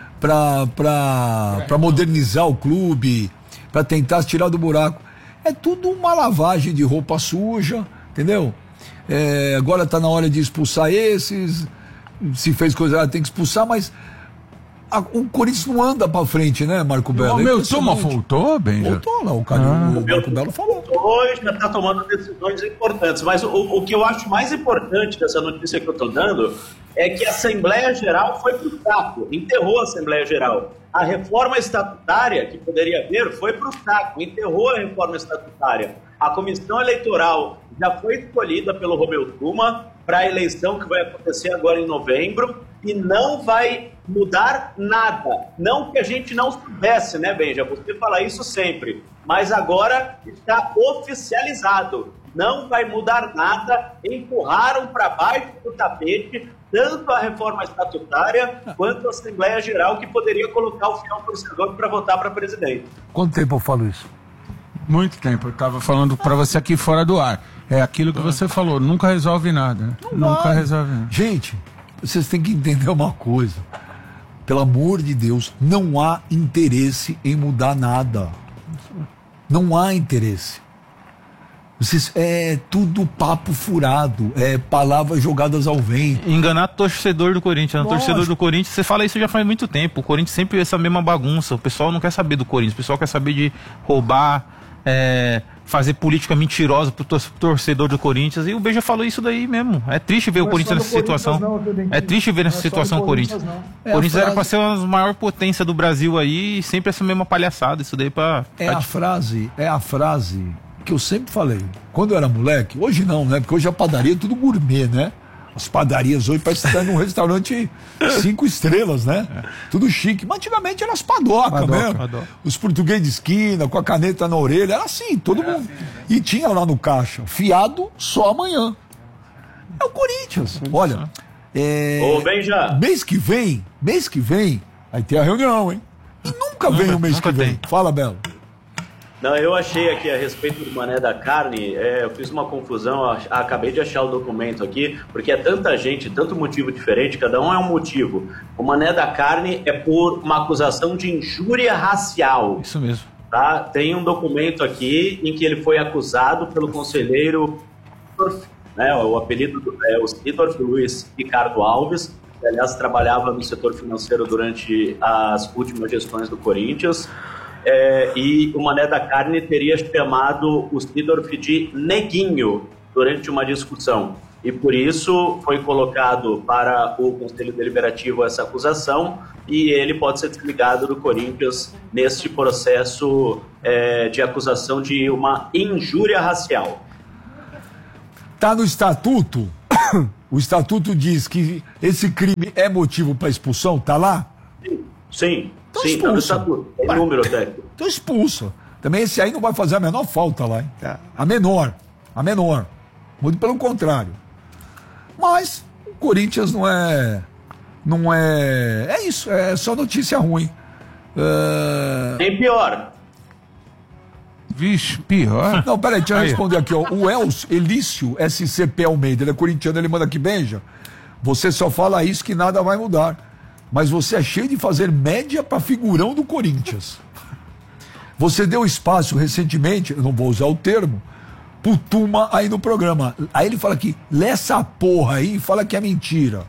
modernizar o clube, para tentar se tirar do buraco. É tudo uma lavagem de roupa suja, entendeu? Agora está na hora de expulsar esses, se fez coisa errada tem que expulsar, mas o Corinthians não anda pra frente, né, Marco Belo? O meu Tuma voltou, Benja? Voltou, não, o Marco Belo falou. Hoje já está tomando decisões importantes, mas o que eu acho mais importante dessa notícia que eu estou dando é que a Assembleia Geral foi pro saco, enterrou a Assembleia Geral. A reforma estatutária que poderia haver foi pro saco, enterrou a reforma estatutária. A comissão eleitoral já foi escolhida pelo Romeu Tuma para a eleição que vai acontecer agora em novembro e não vai mudar nada. Não que a gente não soubesse, né, Benja? Você fala isso sempre. Mas agora está oficializado. Não vai mudar nada. Empurraram para baixo do tapete tanto a reforma estatutária quanto a Assembleia Geral, que poderia colocar o fiel torcedor para votar para presidente. Quanto tempo eu falo isso? Muito tempo. Eu estava falando para você aqui fora do ar. É aquilo que você falou. Nunca resolve nada. Né? Nunca resolve nada. Gente, vocês têm que entender uma coisa. Pelo amor de Deus, não há interesse em mudar nada. Não há interesse. É tudo papo furado, palavras jogadas ao vento. Enganar torcedor do Corinthians. Torcedor do Corinthians, você fala isso já faz muito tempo. O Corinthians sempre é essa mesma bagunça. O pessoal não quer saber do Corinthians. O pessoal quer saber de roubar, fazer política mentirosa pro torcedor do Corinthians. E o Beija falou isso daí mesmo. É triste ver o Corinthians nessa situação. É triste ver nessa situação o Corinthians. O Corinthians era para ser a maior potência do Brasil aí, e sempre essa mesma palhaçada. Isso daí É a frase que eu sempre falei. Quando eu era moleque, hoje não, né? Porque hoje a padaria é tudo gourmet, né? As padarias hoje parece estar num restaurante 5 estrelas, né? Tudo chique. Mas antigamente eram as padocas mesmo. Os portugueses de esquina, com a caneta na orelha, era assim, todo mundo. E tinha lá no caixa, fiado só amanhã. É o Corinthians. Olha, Ô, Benja. mês que vem, vai ter a reunião, hein? E nunca vem o mês que vem. Fala, Belo. Não, eu achei aqui a respeito do Mané da Carne, eu fiz uma confusão, acabei de achar o documento aqui, porque é tanta gente, tanto motivo diferente, cada um é um motivo. O Mané da Carne é por uma acusação de injúria racial. Isso mesmo. Tá? Tem um documento aqui em que ele foi acusado pelo conselheiro, né, o apelido é o Sidorf Luiz Ricardo Alves, que aliás trabalhava no setor financeiro durante as últimas gestões do Corinthians. E o Mané da Carne teria chamado o Sidorf de neguinho durante uma discussão. e por isso foi colocado para o Conselho Deliberativo essa acusação e ele pode ser desligado do Corinthians neste processo de acusação de uma injúria racial. Tá no estatuto, o estatuto diz que esse crime é motivo para expulsão, tá lá? Sim, Então sim, tá no estatuto, tem número técnico. Então expulsa. Também esse aí não vai fazer a menor falta lá, hein? A menor. Muito pelo contrário. Mas o Corinthians não é... É isso, é só notícia ruim. Tem pior. Vixe, pior. Não, peraí, deixa eu responder aqui, ó. O Elício SCP Almeida, ele é corintiano, ele manda aqui, Benja. Você só fala isso que nada vai mudar. Mas você é cheio de fazer média pra figurão do Corinthians. Você deu espaço recentemente, eu não vou usar o termo, pro Tuma aí no programa. Aí ele fala aqui, lê essa porra aí e fala que é mentira.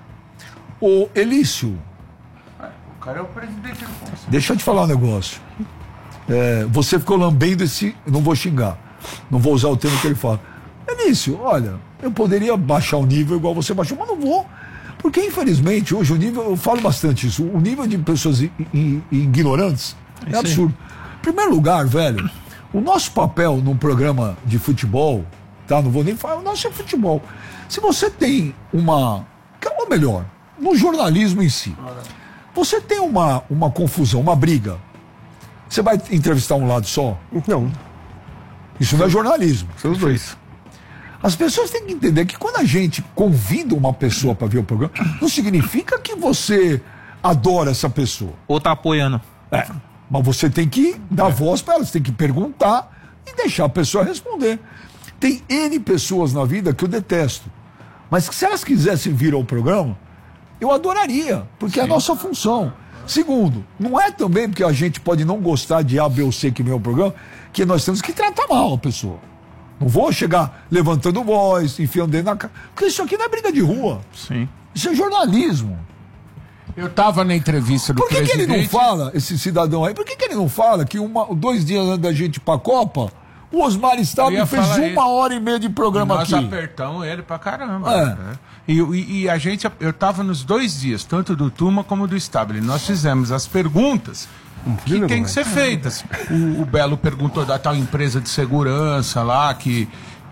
Ô, Elício. O cara é o presidente do Conselho. Deixa eu te falar um negócio. Você ficou lambendo esse... Não vou xingar. Não vou usar o termo que ele fala. Elício, olha, eu poderia baixar o nível igual você baixou, mas não vou. Porque, infelizmente, hoje o nível... Eu falo bastante isso. O nível de pessoas ignorantes é absurdo. Em primeiro lugar, velho, o nosso papel num programa de futebol, tá? Não vou nem falar, o nosso é futebol. Se você tem uma... Ou melhor, no jornalismo em si, você tem uma confusão, uma briga. Você vai entrevistar um lado só? Não. Isso não é jornalismo. São os dois. As pessoas têm que entender que quando a gente convida uma pessoa para ver o programa, não significa que você adora essa pessoa. Ou tá apoiando. Mas você tem que dar voz para ela, você tem que perguntar e deixar a pessoa responder. Tem N pessoas na vida que eu detesto. Mas que se elas quisessem vir ao programa, eu adoraria, porque é a nossa função. Segundo, não é também porque a gente pode não gostar de A, B ou C que vem ao programa, que nós temos que tratar mal a pessoa. Não vou chegar levantando voz, enfiando dentro na cara. Porque isso aqui não é briga de rua. Sim. Isso é jornalismo. Eu tava na entrevista do Por que presidente... ele não fala, esse cidadão aí, por que ele não fala que 2 dias antes da gente ir pra Copa, o Osmar Stabile fez 1h30 de programa nós aqui? Nós apertamos ele pra caramba. É. Né? E a gente, eu tava nos 2 dias, tanto do Tuma como do Stabile. Nós fizemos as perguntas que tem que ser feitas. O Belo perguntou da tal empresa de segurança lá, que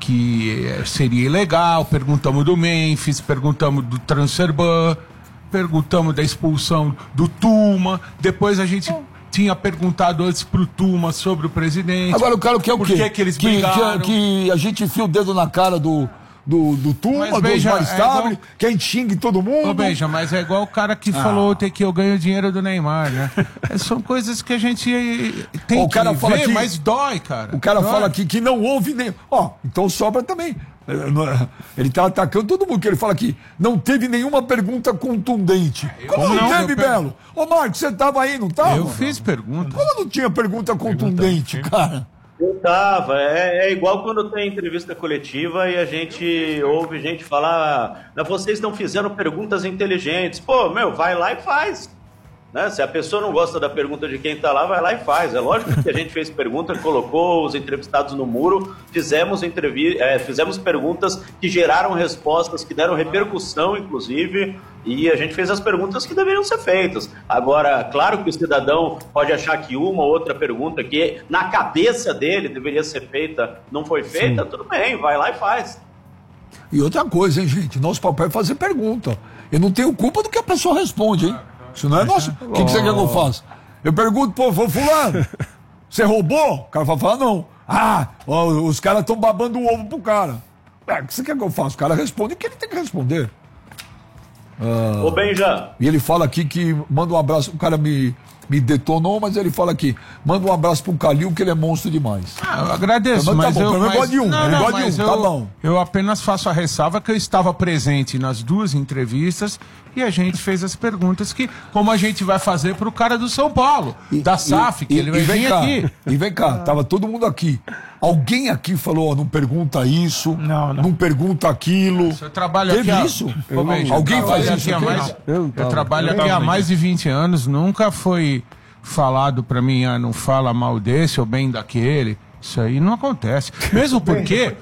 seria ilegal. Perguntamos do Memphis, perguntamos do Transferban, perguntamos da expulsão do Tuma. Depois a gente tinha perguntado antes pro Tuma sobre o presidente. Agora o cara quer o quê? Por que eles brigaram? Que a gente enfia o dedo na cara do Tuma, do Osmar Stabile, que a gente xingue todo mundo. Ô, Benja, mas é igual o cara que falou que eu ganho dinheiro do Neymar, né? São coisas que a gente tem que ver, mas dói, cara. O cara fala aqui que não houve nem... então sobra também. Ele tá atacando todo mundo, que ele fala aqui, não teve nenhuma pergunta contundente. Como não teve, Belo? Ô, Marcos, você tava aí, não tava? Eu fiz pergunta. Como não tinha pergunta contundente, cara? Eu tava, é igual quando tem entrevista coletiva e a gente ouve gente falar, vocês não fizeram perguntas inteligentes. Pô, vai lá e faz. Né? Se a pessoa não gosta da pergunta de quem tá lá, vai lá e faz. É lógico que a gente fez pergunta, colocou os entrevistados no muro, fizemos perguntas que geraram respostas, que deram repercussão, inclusive, e a gente fez as perguntas que deveriam ser feitas. Agora, claro que o cidadão pode achar que uma ou outra pergunta que na cabeça dele deveria ser feita não foi feita, tudo bem, vai lá e faz. E outra coisa, hein, gente, nosso papel é fazer pergunta. Eu não tenho culpa do que a pessoa responde, hein? Isso não é nosso. O que você quer que eu faça? Eu pergunto, fulano, você roubou? O cara vai falar, não. Os caras estão babando o ovo pro cara. O que você quer que eu faça? O cara responde o que ele tem que responder. Ô, Benja. E ele fala aqui que manda um abraço, o cara me detonou, mas ele fala aqui, manda um abraço pro Calil, que ele é monstro demais. Eu agradeço, mas eu gosto de um, tá bom. Eu apenas faço a ressalva que eu estava presente nas 2 entrevistas e a gente fez as perguntas que, como a gente vai fazer pro cara do São Paulo, da SAF, que ele vai vir aqui. E vem cá, tava todo mundo aqui. Alguém aqui falou, não pergunta isso, não pergunta aquilo. Eu trabalho Teve aqui isso? Alguém faz isso aqui? Eu trabalho aqui há mais de 20 anos, nunca foi falado pra mim, não fala mal desse ou bem daquele. Isso aí não acontece. Mesmo porque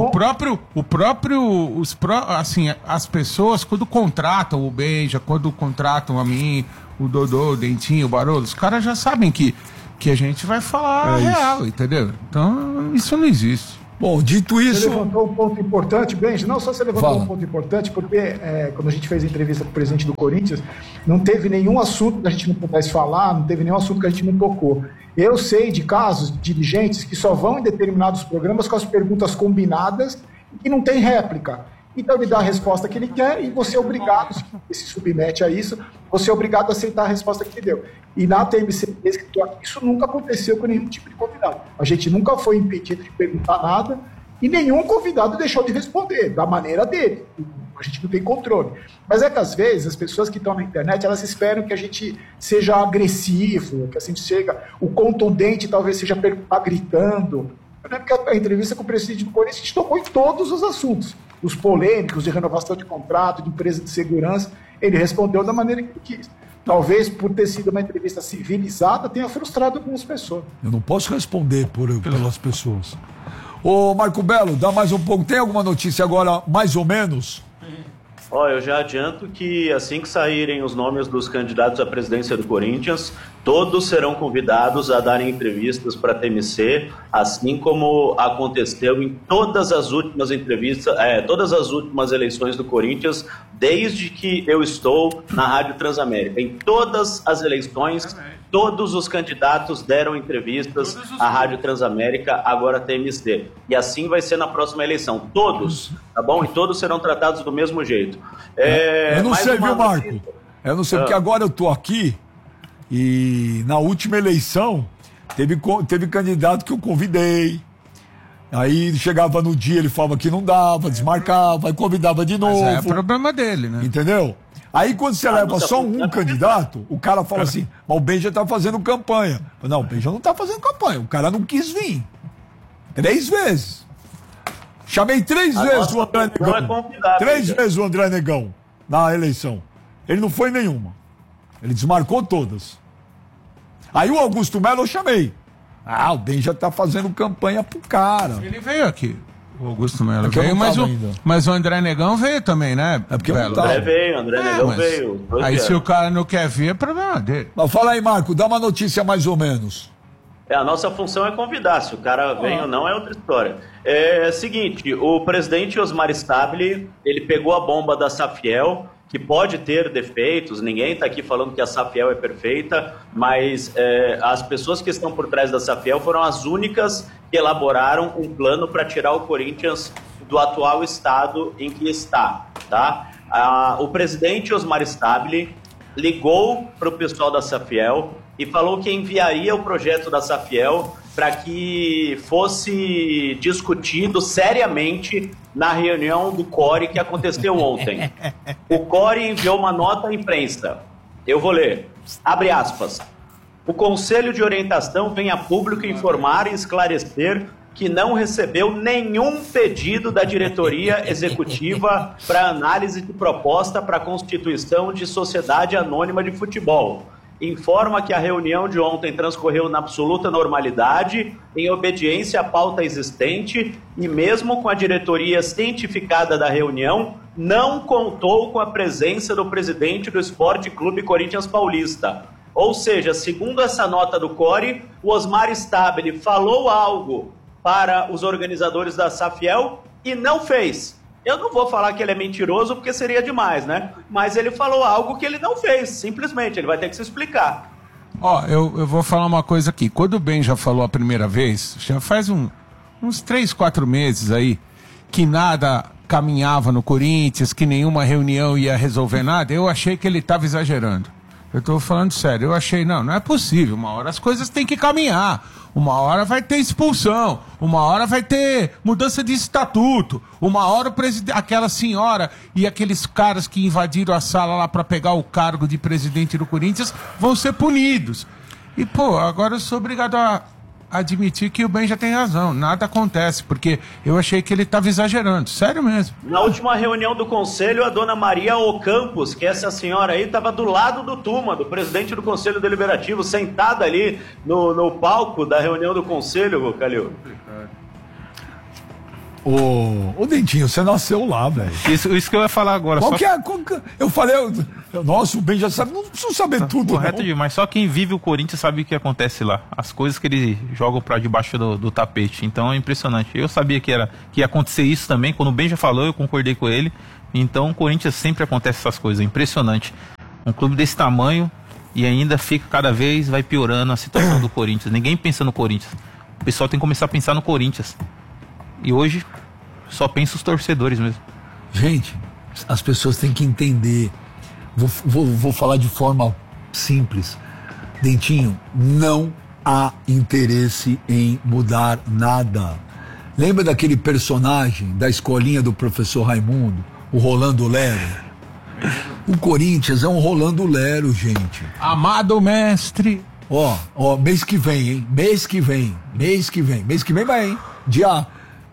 as pessoas, quando contratam o Benja, quando contratam a mim, o Dodô, o Dentinho, o Barolo, os caras já sabem que a gente vai falar a real, entendeu? Então, isso não existe. Bom, dito isso... Você levantou um ponto importante, Benji. Não só você levantou um ponto importante, porque quando a gente fez a entrevista com o presidente do Corinthians, não teve nenhum assunto que a gente não pudesse falar, não teve nenhum assunto que a gente não tocou. Eu sei de casos de dirigentes que só vão em determinados programas com as perguntas combinadas e que não tem réplica. Então ele dá a resposta que ele quer e você é obrigado, se submete a isso, você é obrigado a aceitar a resposta que ele deu. E na TMC, isso nunca aconteceu com nenhum tipo de convidado. A gente nunca foi impedido de perguntar nada e nenhum convidado deixou de responder, da maneira dele. A gente não tem controle. Mas é que às vezes as pessoas que estão na internet, elas esperam que a gente seja agressivo, que a gente chega, o contundente talvez seja perguntar gritando. Não é porque a entrevista com o presidente do Corinthians, a gente tocou em todos os assuntos. Os polêmicos de renovação de contrato, de empresa de segurança, ele respondeu da maneira que ele quis. Talvez, por ter sido uma entrevista civilizada, tenha frustrado algumas pessoas. Eu não posso responder pelas pessoas. Ô, Marco Belo, dá mais um pouco. Tem alguma notícia agora, mais ou menos? Eu já adianto que assim que saírem os nomes dos candidatos à presidência do Corinthians, todos serão convidados a darem entrevistas para a TMC, assim como aconteceu em todas as últimas entrevistas, todas as últimas eleições do Corinthians, desde que eu estou na Rádio Transamérica. Em todas as eleições, todos os candidatos deram entrevistas à Rádio Transamérica, agora TMC. E assim vai ser na próxima eleição. Todos, tá bom? E todos serão tratados do mesmo jeito. Eu não sei, viu, Marco? Eu não sei, porque agora eu tô aqui e na última eleição teve candidato que eu convidei. Aí chegava no dia, ele falava que não dava, desmarcava, aí convidava de novo. Mas é problema dele, né? Entendeu? Aí quando você leva só um candidato, o cara fala assim, mas o Benja tá fazendo campanha. Não, o Benja não tá fazendo campanha, o cara não quis vir. 3 vezes. Chamei 3 vezes o André Negão. 3 vezes o André Negão na eleição. Ele não foi nenhuma. Ele desmarcou todas. Aí o Augusto Melo eu chamei. O Benja tá fazendo campanha pro cara. Ele veio aqui. O Augusto Melo veio, mas o André Negão veio também, né? É porque o André Negão veio. Aí se o cara não quer vir, é problema dele. Mas fala aí, Marco, dá uma notícia mais ou menos. A nossa função é convidar, se o cara vem ou não é outra história. É seguinte, o presidente Osmar Stabile, ele pegou a bomba da Safiel, que pode ter defeitos, ninguém está aqui falando que a Safiel é perfeita, mas as pessoas que estão por trás da Safiel foram as únicas que elaboraram um plano para tirar o Corinthians do atual estado em que está, tá? O presidente Osmar Stabile ligou para o pessoal da Safiel e falou que enviaria o projeto da Safiel para que fosse discutido seriamente na reunião do CORE que aconteceu ontem. O CORE enviou uma nota à imprensa. Eu vou ler. Abre aspas. O Conselho de Orientação vem a público informar e esclarecer que não recebeu nenhum pedido da diretoria executiva para análise de proposta para a constituição de sociedade anônima de futebol. Informa que a reunião de ontem transcorreu na absoluta normalidade, em obediência à pauta existente e mesmo com a diretoria cientificada da reunião, não contou com a presença do presidente do Esporte Clube Corinthians Paulista. Ou seja, segundo essa nota do CORE, o Osmar Stabile falou algo para os organizadores da Safiel e não fez. Eu não vou falar que ele é mentiroso porque seria demais, né? Mas ele falou algo que ele não fez, simplesmente. Ele vai ter que se explicar. Eu vou falar uma coisa aqui. Quando o Ben já falou a primeira vez, já faz uns 3, 4 meses aí, que nada caminhava no Corinthians, que nenhuma reunião ia resolver nada, eu achei que ele estava exagerando. Eu tô falando sério, eu achei, não é possível, uma hora as coisas têm que caminhar, uma hora vai ter expulsão, uma hora vai ter mudança de estatuto, uma hora aquela senhora e aqueles caras que invadiram a sala lá para pegar o cargo de presidente do Corinthians vão ser punidos. E, agora eu sou obrigado a admitir que o Ben já tem razão. Nada acontece, porque eu achei que ele estava exagerando. Sério mesmo. Na última reunião do conselho, a dona Maria Ocampos, que essa senhora aí, estava do lado do Tuma, do presidente do Conselho Deliberativo, sentada ali no palco da reunião do conselho, Calil. Ô Dentinho, você nasceu lá, velho. Isso que eu ia falar agora. Eu falei, nossa, o Ben já sabe, não preciso saber tudo. Correto demais, só quem vive o Corinthians sabe o que acontece lá. As coisas que eles jogam pra debaixo do tapete. Então é impressionante. Eu sabia que ia acontecer isso também. Quando o Ben já falou, eu concordei com ele. Então o Corinthians sempre acontece essas coisas. É impressionante. Um clube desse tamanho e ainda fica cada vez, vai piorando a situação do Corinthians. Ninguém pensa no Corinthians. O pessoal tem que começar a pensar no Corinthians. E hoje só pensa os torcedores mesmo. Gente, as pessoas têm que entender. Vou falar de forma simples. Dentinho, não há interesse em mudar nada. Lembra daquele personagem da escolinha do professor Raimundo, o Rolando Lero? O Corinthians é um Rolando Lero, gente. Amado mestre. Ó, mês que vem, hein? Mês que vem vai, hein? Dia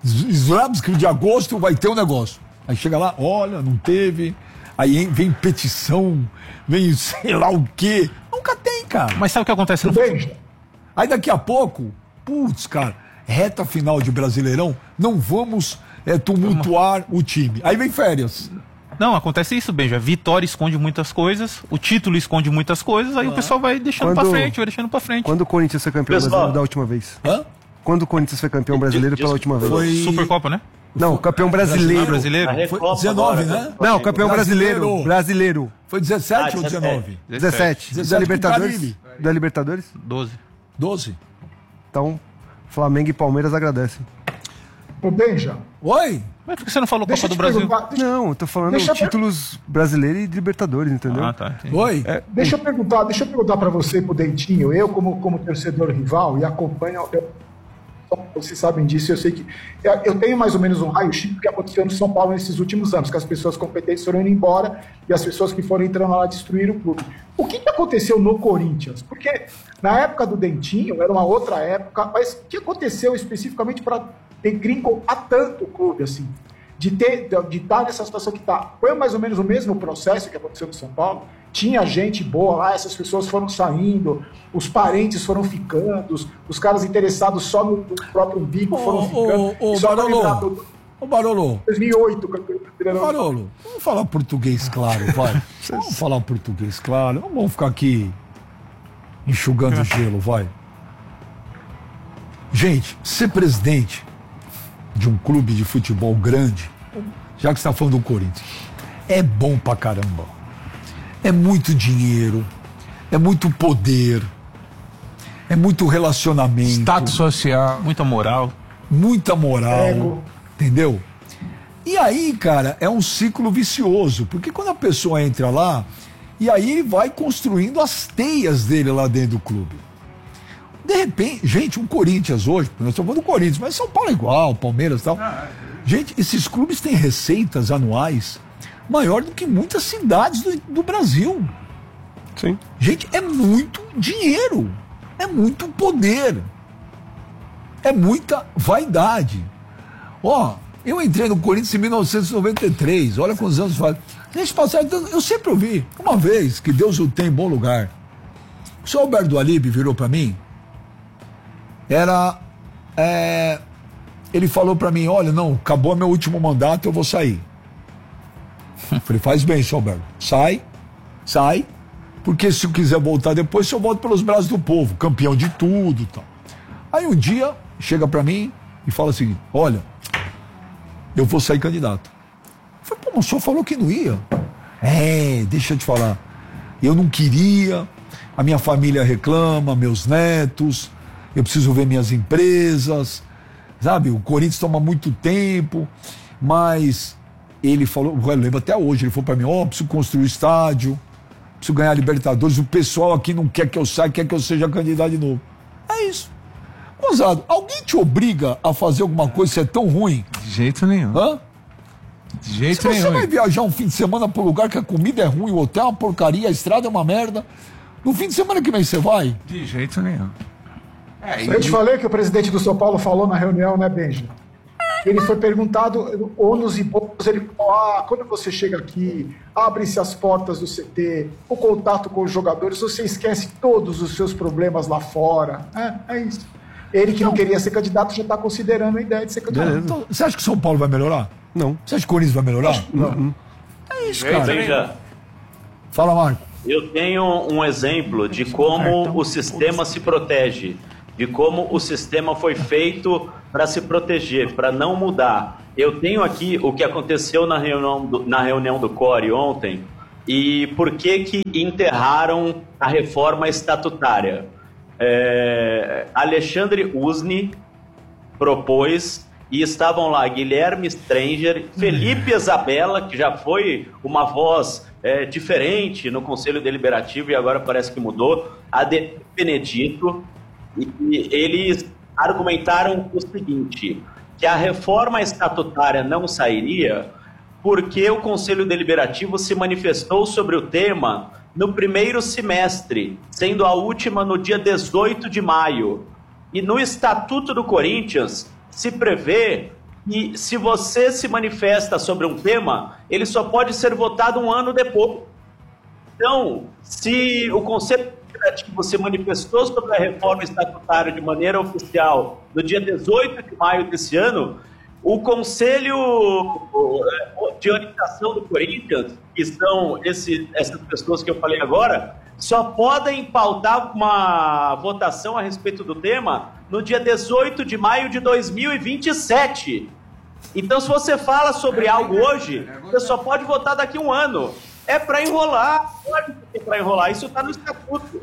de agosto vai ter um negócio. Aí chega lá, olha, não teve. Aí vem petição, vem sei lá o quê. Nunca tem, cara. Mas sabe o que acontece no futebol? Aí daqui a pouco, cara, reta final de Brasileirão, não vamos tumultuar o time. Aí vem férias. Não, acontece isso, Benja. Vitória esconde muitas coisas, o título esconde muitas coisas, aí o pessoal vai deixando pra frente, Quando o Corinthians foi campeão brasileiro da última vez? Quando o Corinthians foi campeão brasileiro pela última vez? Foi Supercopa, né? Não, campeão brasileiro. Foi 19, né? Não, campeão brasileiro. Foi 17 ou 19? 17. Da Libertadores? Da Libertadores? 12. Então, Flamengo e Palmeiras agradecem. Ô, Benja. Oi? Mas por que você não falou Copa do Brasil? Não, eu tô falando títulos brasileiros e de Libertadores, entendeu? Ah, tá. Entendi. Oi? Deixa eu perguntar para você e pro Dentinho. Eu, como torcedor rival, e acompanho... Vocês sabem disso, eu sei que... Eu tenho mais ou menos um raio-x do que aconteceu no São Paulo nesses últimos anos, que as pessoas competentes foram indo embora e as pessoas que foram entrando lá destruíram o clube. O que aconteceu no Corinthians? Porque na época do Dentinho, era uma outra época, mas o que aconteceu especificamente para degringolar tanto o clube, assim? De estar nessa situação que está. Foi mais ou menos o mesmo processo que aconteceu no São Paulo? Tinha gente boa lá, essas pessoas foram saindo, os parentes foram ficando, os caras interessados só no próprio umbigo foram ficando. Ô Barolo. 2008, Barolo, vamos falar português claro, vai. Vamos falar português claro. Não vamos ficar aqui enxugando gelo, vai. Gente, ser presidente de um clube de futebol grande, já que você está falando do Corinthians, é bom pra caramba. É muito dinheiro, é muito poder, é muito relacionamento. Status social. Muita moral. Entendeu? E aí, cara, é um ciclo vicioso, porque quando a pessoa entra lá, e aí ele vai construindo as teias dele lá dentro do clube. De repente, gente, o Corinthians hoje, nós estamos falando do Corinthians, mas São Paulo é igual, Palmeiras e tal. Gente, esses clubes têm receitas anuais maior do que muitas cidades do Brasil. Sim. Gente, é muito dinheiro, é muito poder, é muita vaidade. Eu entrei no Corinthians em 1993, olha quantos anos faz. Nesse passado, eu sempre ouvi, uma vez, que Deus o tem em bom lugar. O senhor Alberto do Alibe virou para mim, ele falou para mim, olha, não, acabou meu último mandato, eu vou sair. Eu falei, faz bem, senhor Alberto, sai, porque se eu quiser voltar depois, eu volto pelos braços do povo, campeão de tudo e tal. Aí um dia, chega para mim e fala o seguinte, olha, eu vou sair candidato. Eu falei, pô, mas o senhor falou que não ia. Deixa eu te falar, eu não queria, a minha família reclama, meus netos, eu preciso ver minhas empresas, sabe, o Corinthians toma muito tempo, mas ele falou, eu lembro até hoje, ele falou pra mim, preciso construir o estádio, preciso ganhar a Libertadores, o pessoal aqui não quer que eu saia, quer que eu seja candidato de novo. É isso. Gonzalo, alguém te obriga a fazer alguma coisa se é tão ruim? De jeito nenhum. De jeito nenhum. Se você vai viajar um fim de semana para um lugar que a comida é ruim, o hotel é uma porcaria, a estrada é uma merda, no fim de semana que vem você vai? De jeito nenhum. Eu te falei que o presidente do São Paulo falou na reunião, né, Benji? Ele foi perguntado, ônus e bônus, ele falou, quando você chega aqui, abrem-se as portas do CT, o contato com os jogadores, você esquece todos os seus problemas lá fora. É isso. Ele que não queria ser candidato já está considerando a ideia de ser candidato. Então, você acha que o São Paulo vai melhorar? Não. Você acha que o Corinthians vai melhorar? Não. É isso, cara. Veja, Fala, Marco. eu tenho um exemplo de como o sistema se protege, de como o sistema foi feito para se proteger, para não mudar. Eu tenho aqui o que aconteceu na reunião do CORE ontem e por que enterraram a reforma estatutária. Alexandre Usni propôs e estavam lá Guilherme Stranger, Felipe Isabella, que já foi uma voz diferente no Conselho Deliberativo e agora parece que mudou, Ademir Benedito, e eles argumentaram o seguinte, que a reforma estatutária não sairia porque o Conselho Deliberativo se manifestou sobre o tema no primeiro semestre, sendo a última no dia 18 de maio. E no Estatuto do Corinthians se prevê que se você se manifesta sobre um tema, ele só pode ser votado um ano depois. Então, se o Conselho Deliberativo se manifestou sobre a reforma estatutária de maneira oficial no dia 18 de maio desse ano, o Conselho de Orientação do Corinthians, que são essas pessoas que eu falei agora, só podem pautar uma votação a respeito do tema no dia 18 de maio de 2027. Então, se você fala sobre algo hoje, você só pode votar daqui a um ano. É para enrolar, pode ser para enrolar, isso está no estatuto.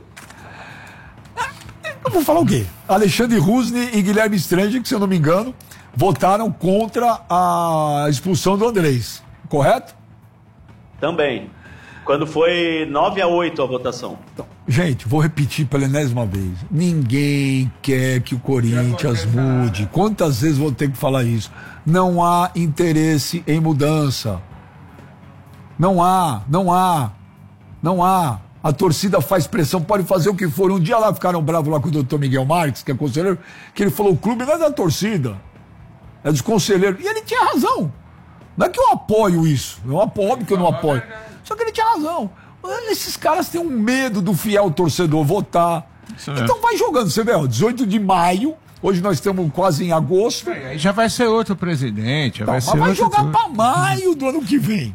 Eu vou falar o quê? Alexandre Rusni e Guilherme Stranger, que se eu não me engano, votaram contra a expulsão do Andrés, correto? Também. Quando foi 9-8 a votação. Então, gente, vou repetir pela enésima vez. Ninguém quer que o Corinthians mude. Quantas vezes vou ter que falar isso? Não há interesse em mudança. Não há. A torcida faz pressão, pode fazer o que for. Um dia lá ficaram bravos lá com o doutor Miguel Marques, que é conselheiro, que ele falou, o clube não é da torcida, é dos conselheiros. E ele tinha razão. Não é que eu apoio isso. Eu apoio, óbvio que eu não apoio. Só que ele tinha razão. Esses caras têm um medo do fiel torcedor votar. Então vai jogando. Você vê, 18 de maio, hoje nós estamos quase em agosto. Aí já vai ser outro presidente. Mas vai jogar para maio do ano que vem.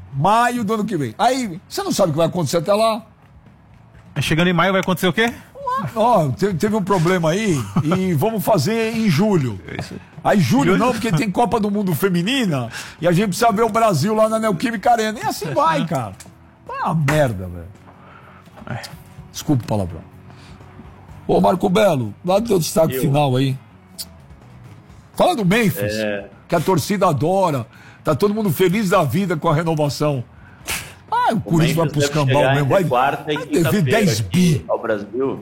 Aí, você não sabe o que vai acontecer até lá. Chegando em maio vai acontecer o quê? Teve um problema aí e vamos fazer em julho. Aí julho não, porque tem Copa do Mundo Feminina e a gente precisa ver o Brasil lá na Neoquímica Arena. E assim vai, cara. É uma merda, velho. Desculpa o palavrão. Ô, Marco Belo, dá o teu destaque final aí. Fala do Memphis, que a torcida adora. Tá todo mundo feliz da vida com a renovação. O Corinthians vai pro escambau mesmo. Vai dever 10 bi ao Brasil.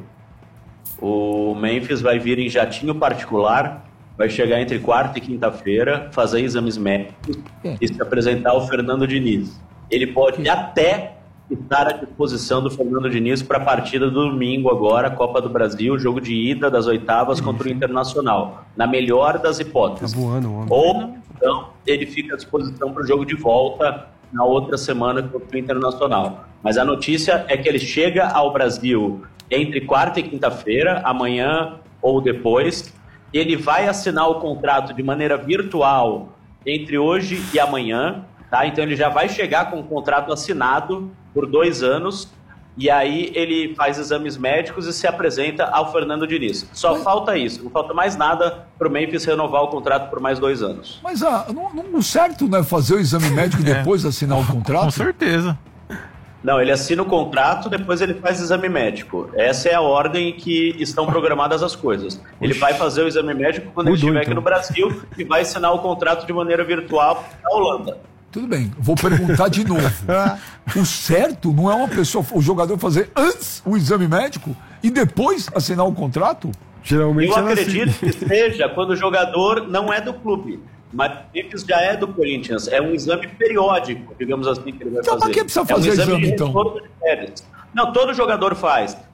O Memphis vai vir em jatinho particular, vai chegar entre quarta e quinta-feira, fazer exames médicos e se apresentar ao Fernando Diniz. Ele pode até estar à disposição do Fernando Diniz para a partida do domingo agora, Copa do Brasil, jogo de ida das oitavas contra o Internacional, na melhor das hipóteses. Tá voando, homem. Ou então ele fica à disposição para o jogo de volta na outra semana contra o Internacional. Mas a notícia é que ele chega ao Brasil entre quarta e quinta-feira, amanhã ou depois. Ele vai assinar o contrato de maneira virtual entre hoje e amanhã, tá? Então ele já vai chegar com o contrato assinado por 2 anos e aí ele faz exames médicos e se apresenta ao Fernando Diniz. Só falta isso, não falta mais nada para o Memphis renovar o contrato por mais 2 anos. Mas o certo não é fazer o exame médico e depois assinar o contrato? Com certeza. Não, ele assina o contrato, depois ele faz exame médico. Essa é a ordem em que estão programadas as coisas. Ele vai fazer o exame médico quando ele estiver aqui no Brasil e vai assinar o contrato de maneira virtual na Holanda. Tudo bem, vou perguntar de novo. O certo não é o jogador fazer antes o exame médico e depois assinar o contrato? Geralmente eu acredito que seja quando o jogador não é do clube. Mas o Memphis já é do Corinthians. É um exame periódico, digamos assim, que ele vai fazer. Então, para que precisa fazer exame, então? Não, todo jogador faz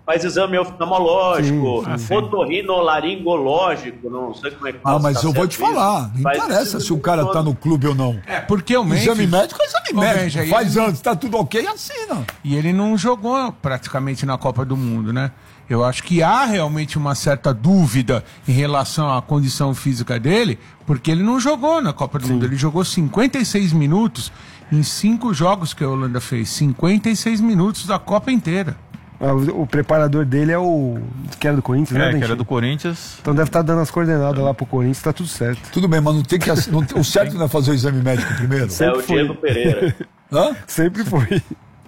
faz exame oftalmológico, otorrinolaringológico, não sei como é que faz. Mas eu vou te falar, não interessa se o cara tá no clube ou não. Porque o Memphis... Exame médico é exame médico, faz antes, tá tudo ok, assina. E ele não jogou praticamente na Copa do Mundo, né? Eu acho que há realmente uma certa dúvida em relação à condição física dele, porque ele não jogou na Copa do Mundo. Ele jogou 56 minutos em 5 jogos que a Holanda fez. 56 minutos da Copa inteira. O preparador dele é o... que era do Corinthians, né? Que era do Corinthians. Então deve estar dando as coordenadas lá pro Corinthians, tá tudo certo. Tudo bem, mas não tem que... o certo não é fazer o exame médico primeiro? O Diego Pereira. Hã? Sempre foi.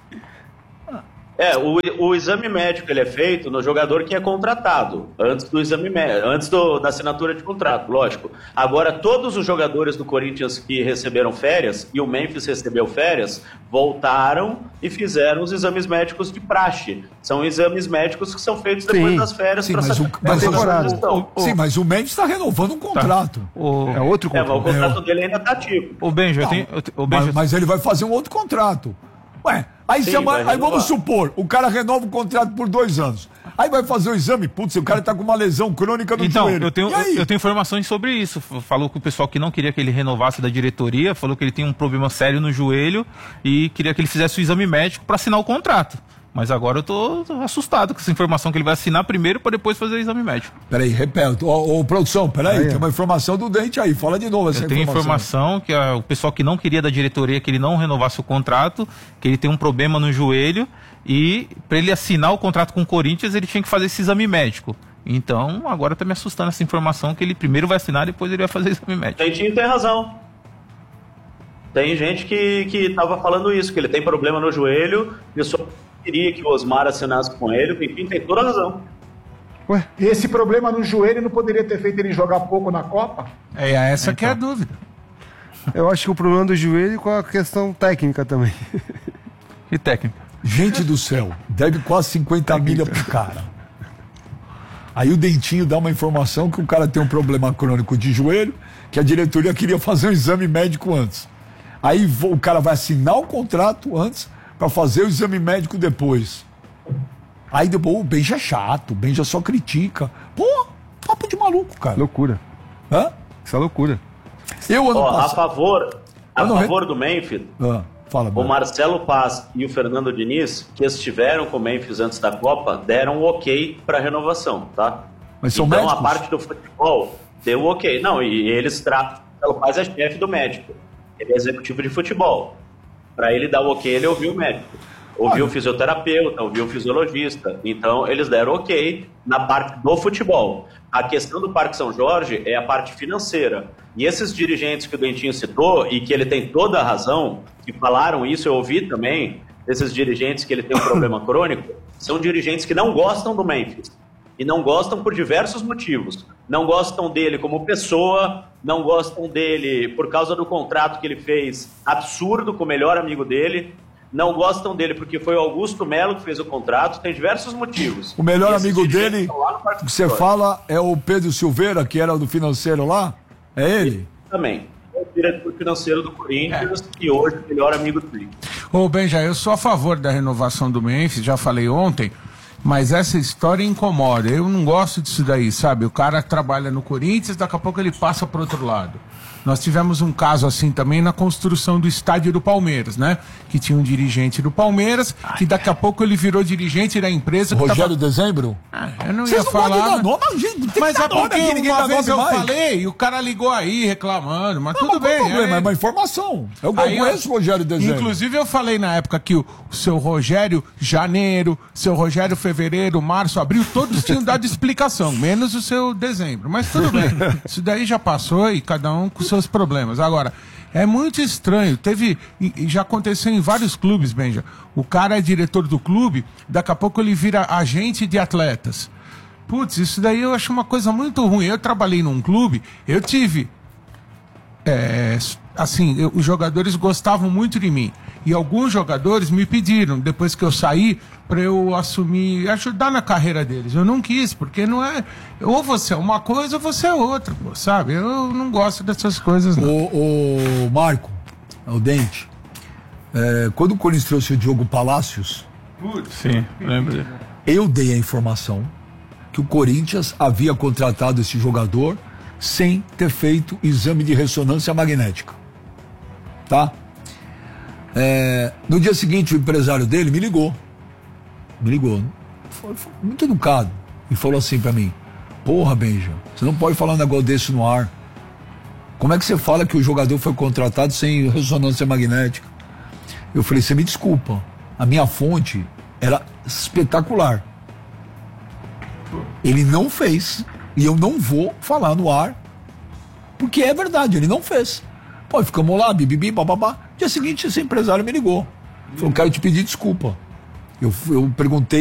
O exame médico ele é feito no jogador que é contratado, antes do exame antes da assinatura de contrato, lógico. Agora, todos os jogadores do Corinthians que receberam férias, e o Memphis recebeu férias, voltaram e fizeram os exames médicos de praxe. São exames médicos que são feitos depois das férias para saber Sim, mas o Memphis está renovando um contrato. É outro contrato. Mas o contrato dele ainda está ativo. Mas ele vai fazer um outro contrato. Ué, aí vamos supor, o cara renova o contrato por 2 anos. Aí vai fazer o exame, putz, o cara tá com uma lesão crônica no joelho. Eu tenho informações sobre isso. Falou que o pessoal que não queria que ele renovasse da diretoria, falou que ele tem um problema sério no joelho e queria que ele fizesse o exame médico para assinar o contrato. Mas agora eu tô assustado com essa informação que ele vai assinar primeiro para depois fazer o exame médico. Peraí, repete. Produção, tem uma informação do Dente aí, fala de novo essa informação. Tem informação que o pessoal que não queria da diretoria que ele não renovasse o contrato, que ele tem um problema no joelho e para ele assinar o contrato com o Corinthians ele tinha que fazer esse exame médico. Então agora tá me assustando essa informação que ele primeiro vai assinar e depois ele vai fazer o exame médico. Dentinho tem razão. Tem gente que tava falando isso, que ele tem problema no joelho e só queria que o Osmar assinasse com ele, enfim, tem toda a razão. Ué, esse problema no joelho não poderia ter feito ele jogar pouco na Copa? Essa que é a dúvida. Eu acho que o problema do joelho é com a questão técnica também. E técnica? Gente do céu, deve quase 50 milha pro cara. Aí o Dentinho dá uma informação que o cara tem um problema crônico de joelho, que a diretoria queria fazer um exame médico antes. Aí o cara vai assinar o contrato antes para fazer o exame médico depois. Aí depois o Benja é chato, o Benja só critica. Pô, papo de maluco, cara. Loucura. Hã? Isso é loucura. A favor do Memphis, fala, o Marcelo Paz e o Fernando Diniz, que estiveram com o Memphis antes da Copa, deram o ok para renovação, tá? Mas são então médicos? A parte do futebol deu o ok. Não, e eles tratam. O Paz é chefe do médico. Ele é executivo de futebol. Para ele dar o ok, ele ouviu o médico. Ouviu o fisioterapeuta, ouviu o fisiologista. Então, eles deram ok na parte do futebol. A questão do Parque São Jorge é a parte financeira. E esses dirigentes que o Dentinho citou, e que ele tem toda a razão, que falaram isso, eu ouvi também, desses dirigentes que ele tem um problema crônico, são dirigentes que não gostam do Memphis. E não gostam por diversos motivos. Não gostam dele como pessoa, não gostam dele por causa do contrato que ele fez absurdo com o melhor amigo dele, não gostam dele porque foi o Augusto Melo que fez o contrato, tem diversos motivos. O melhor amigo dele, que você fala, é o Pedro Silveira, que era do financeiro lá? É ele? Também. É o diretor financeiro do Corinthians e hoje o melhor amigo dele. Ô, Benja, eu sou a favor da renovação do Memphis, já falei ontem, mas essa história incomoda. Eu não gosto disso daí, sabe? O cara trabalha no Corinthians, daqui a pouco ele passa para outro lado. Nós tivemos um caso assim também na construção do estádio do Palmeiras, né? Que tinha um dirigente do Palmeiras, que daqui a pouco ele virou dirigente da empresa. Rogério Dezembro? Eu não ia falar. Mas é porque uma vez eu falei e o cara ligou aí reclamando, mas tudo bem. É uma informação. Eu conheço o Rogério Dezembro. Inclusive eu falei na época que o seu Rogério Janeiro, seu Rogério Fevereiro, Março, Abril, todos tinham dado explicação, menos o seu Dezembro. Mas tudo bem. Isso daí já passou e cada um com seus problemas. Agora, é muito estranho. Já aconteceu em vários clubes, Benja. O cara é diretor do clube, daqui a pouco ele vira agente de atletas. Putz, isso daí eu acho uma coisa muito ruim. Eu trabalhei num clube, eu tive... os jogadores gostavam muito de mim. E alguns jogadores me pediram, depois que eu saí, para eu ajudar na carreira deles. Eu não quis, porque não é... Ou você é uma coisa ou você é outra, pô, sabe? Eu não gosto dessas coisas, não. O Marco, o Dente, quando o Corinthians trouxe o Diogo Palácios... Sim, lembro dele. eu dei a informação que o Corinthians havia contratado esse jogador sem ter feito exame de ressonância magnética. Tá? No dia seguinte, o empresário dele me ligou. Foi muito educado. E falou assim pra mim: porra, Benja, você não pode falar um negócio desse no ar. Como é que você fala que o jogador foi contratado sem ressonância magnética? Eu falei: você me desculpa, a minha fonte era espetacular. Ele não fez, e eu não vou falar no ar, porque é verdade, ele não fez. Pô, ficamos lá, bibibi, bababá. Dia seguinte, esse empresário me ligou. Falou: quero te pedir desculpa. Eu perguntei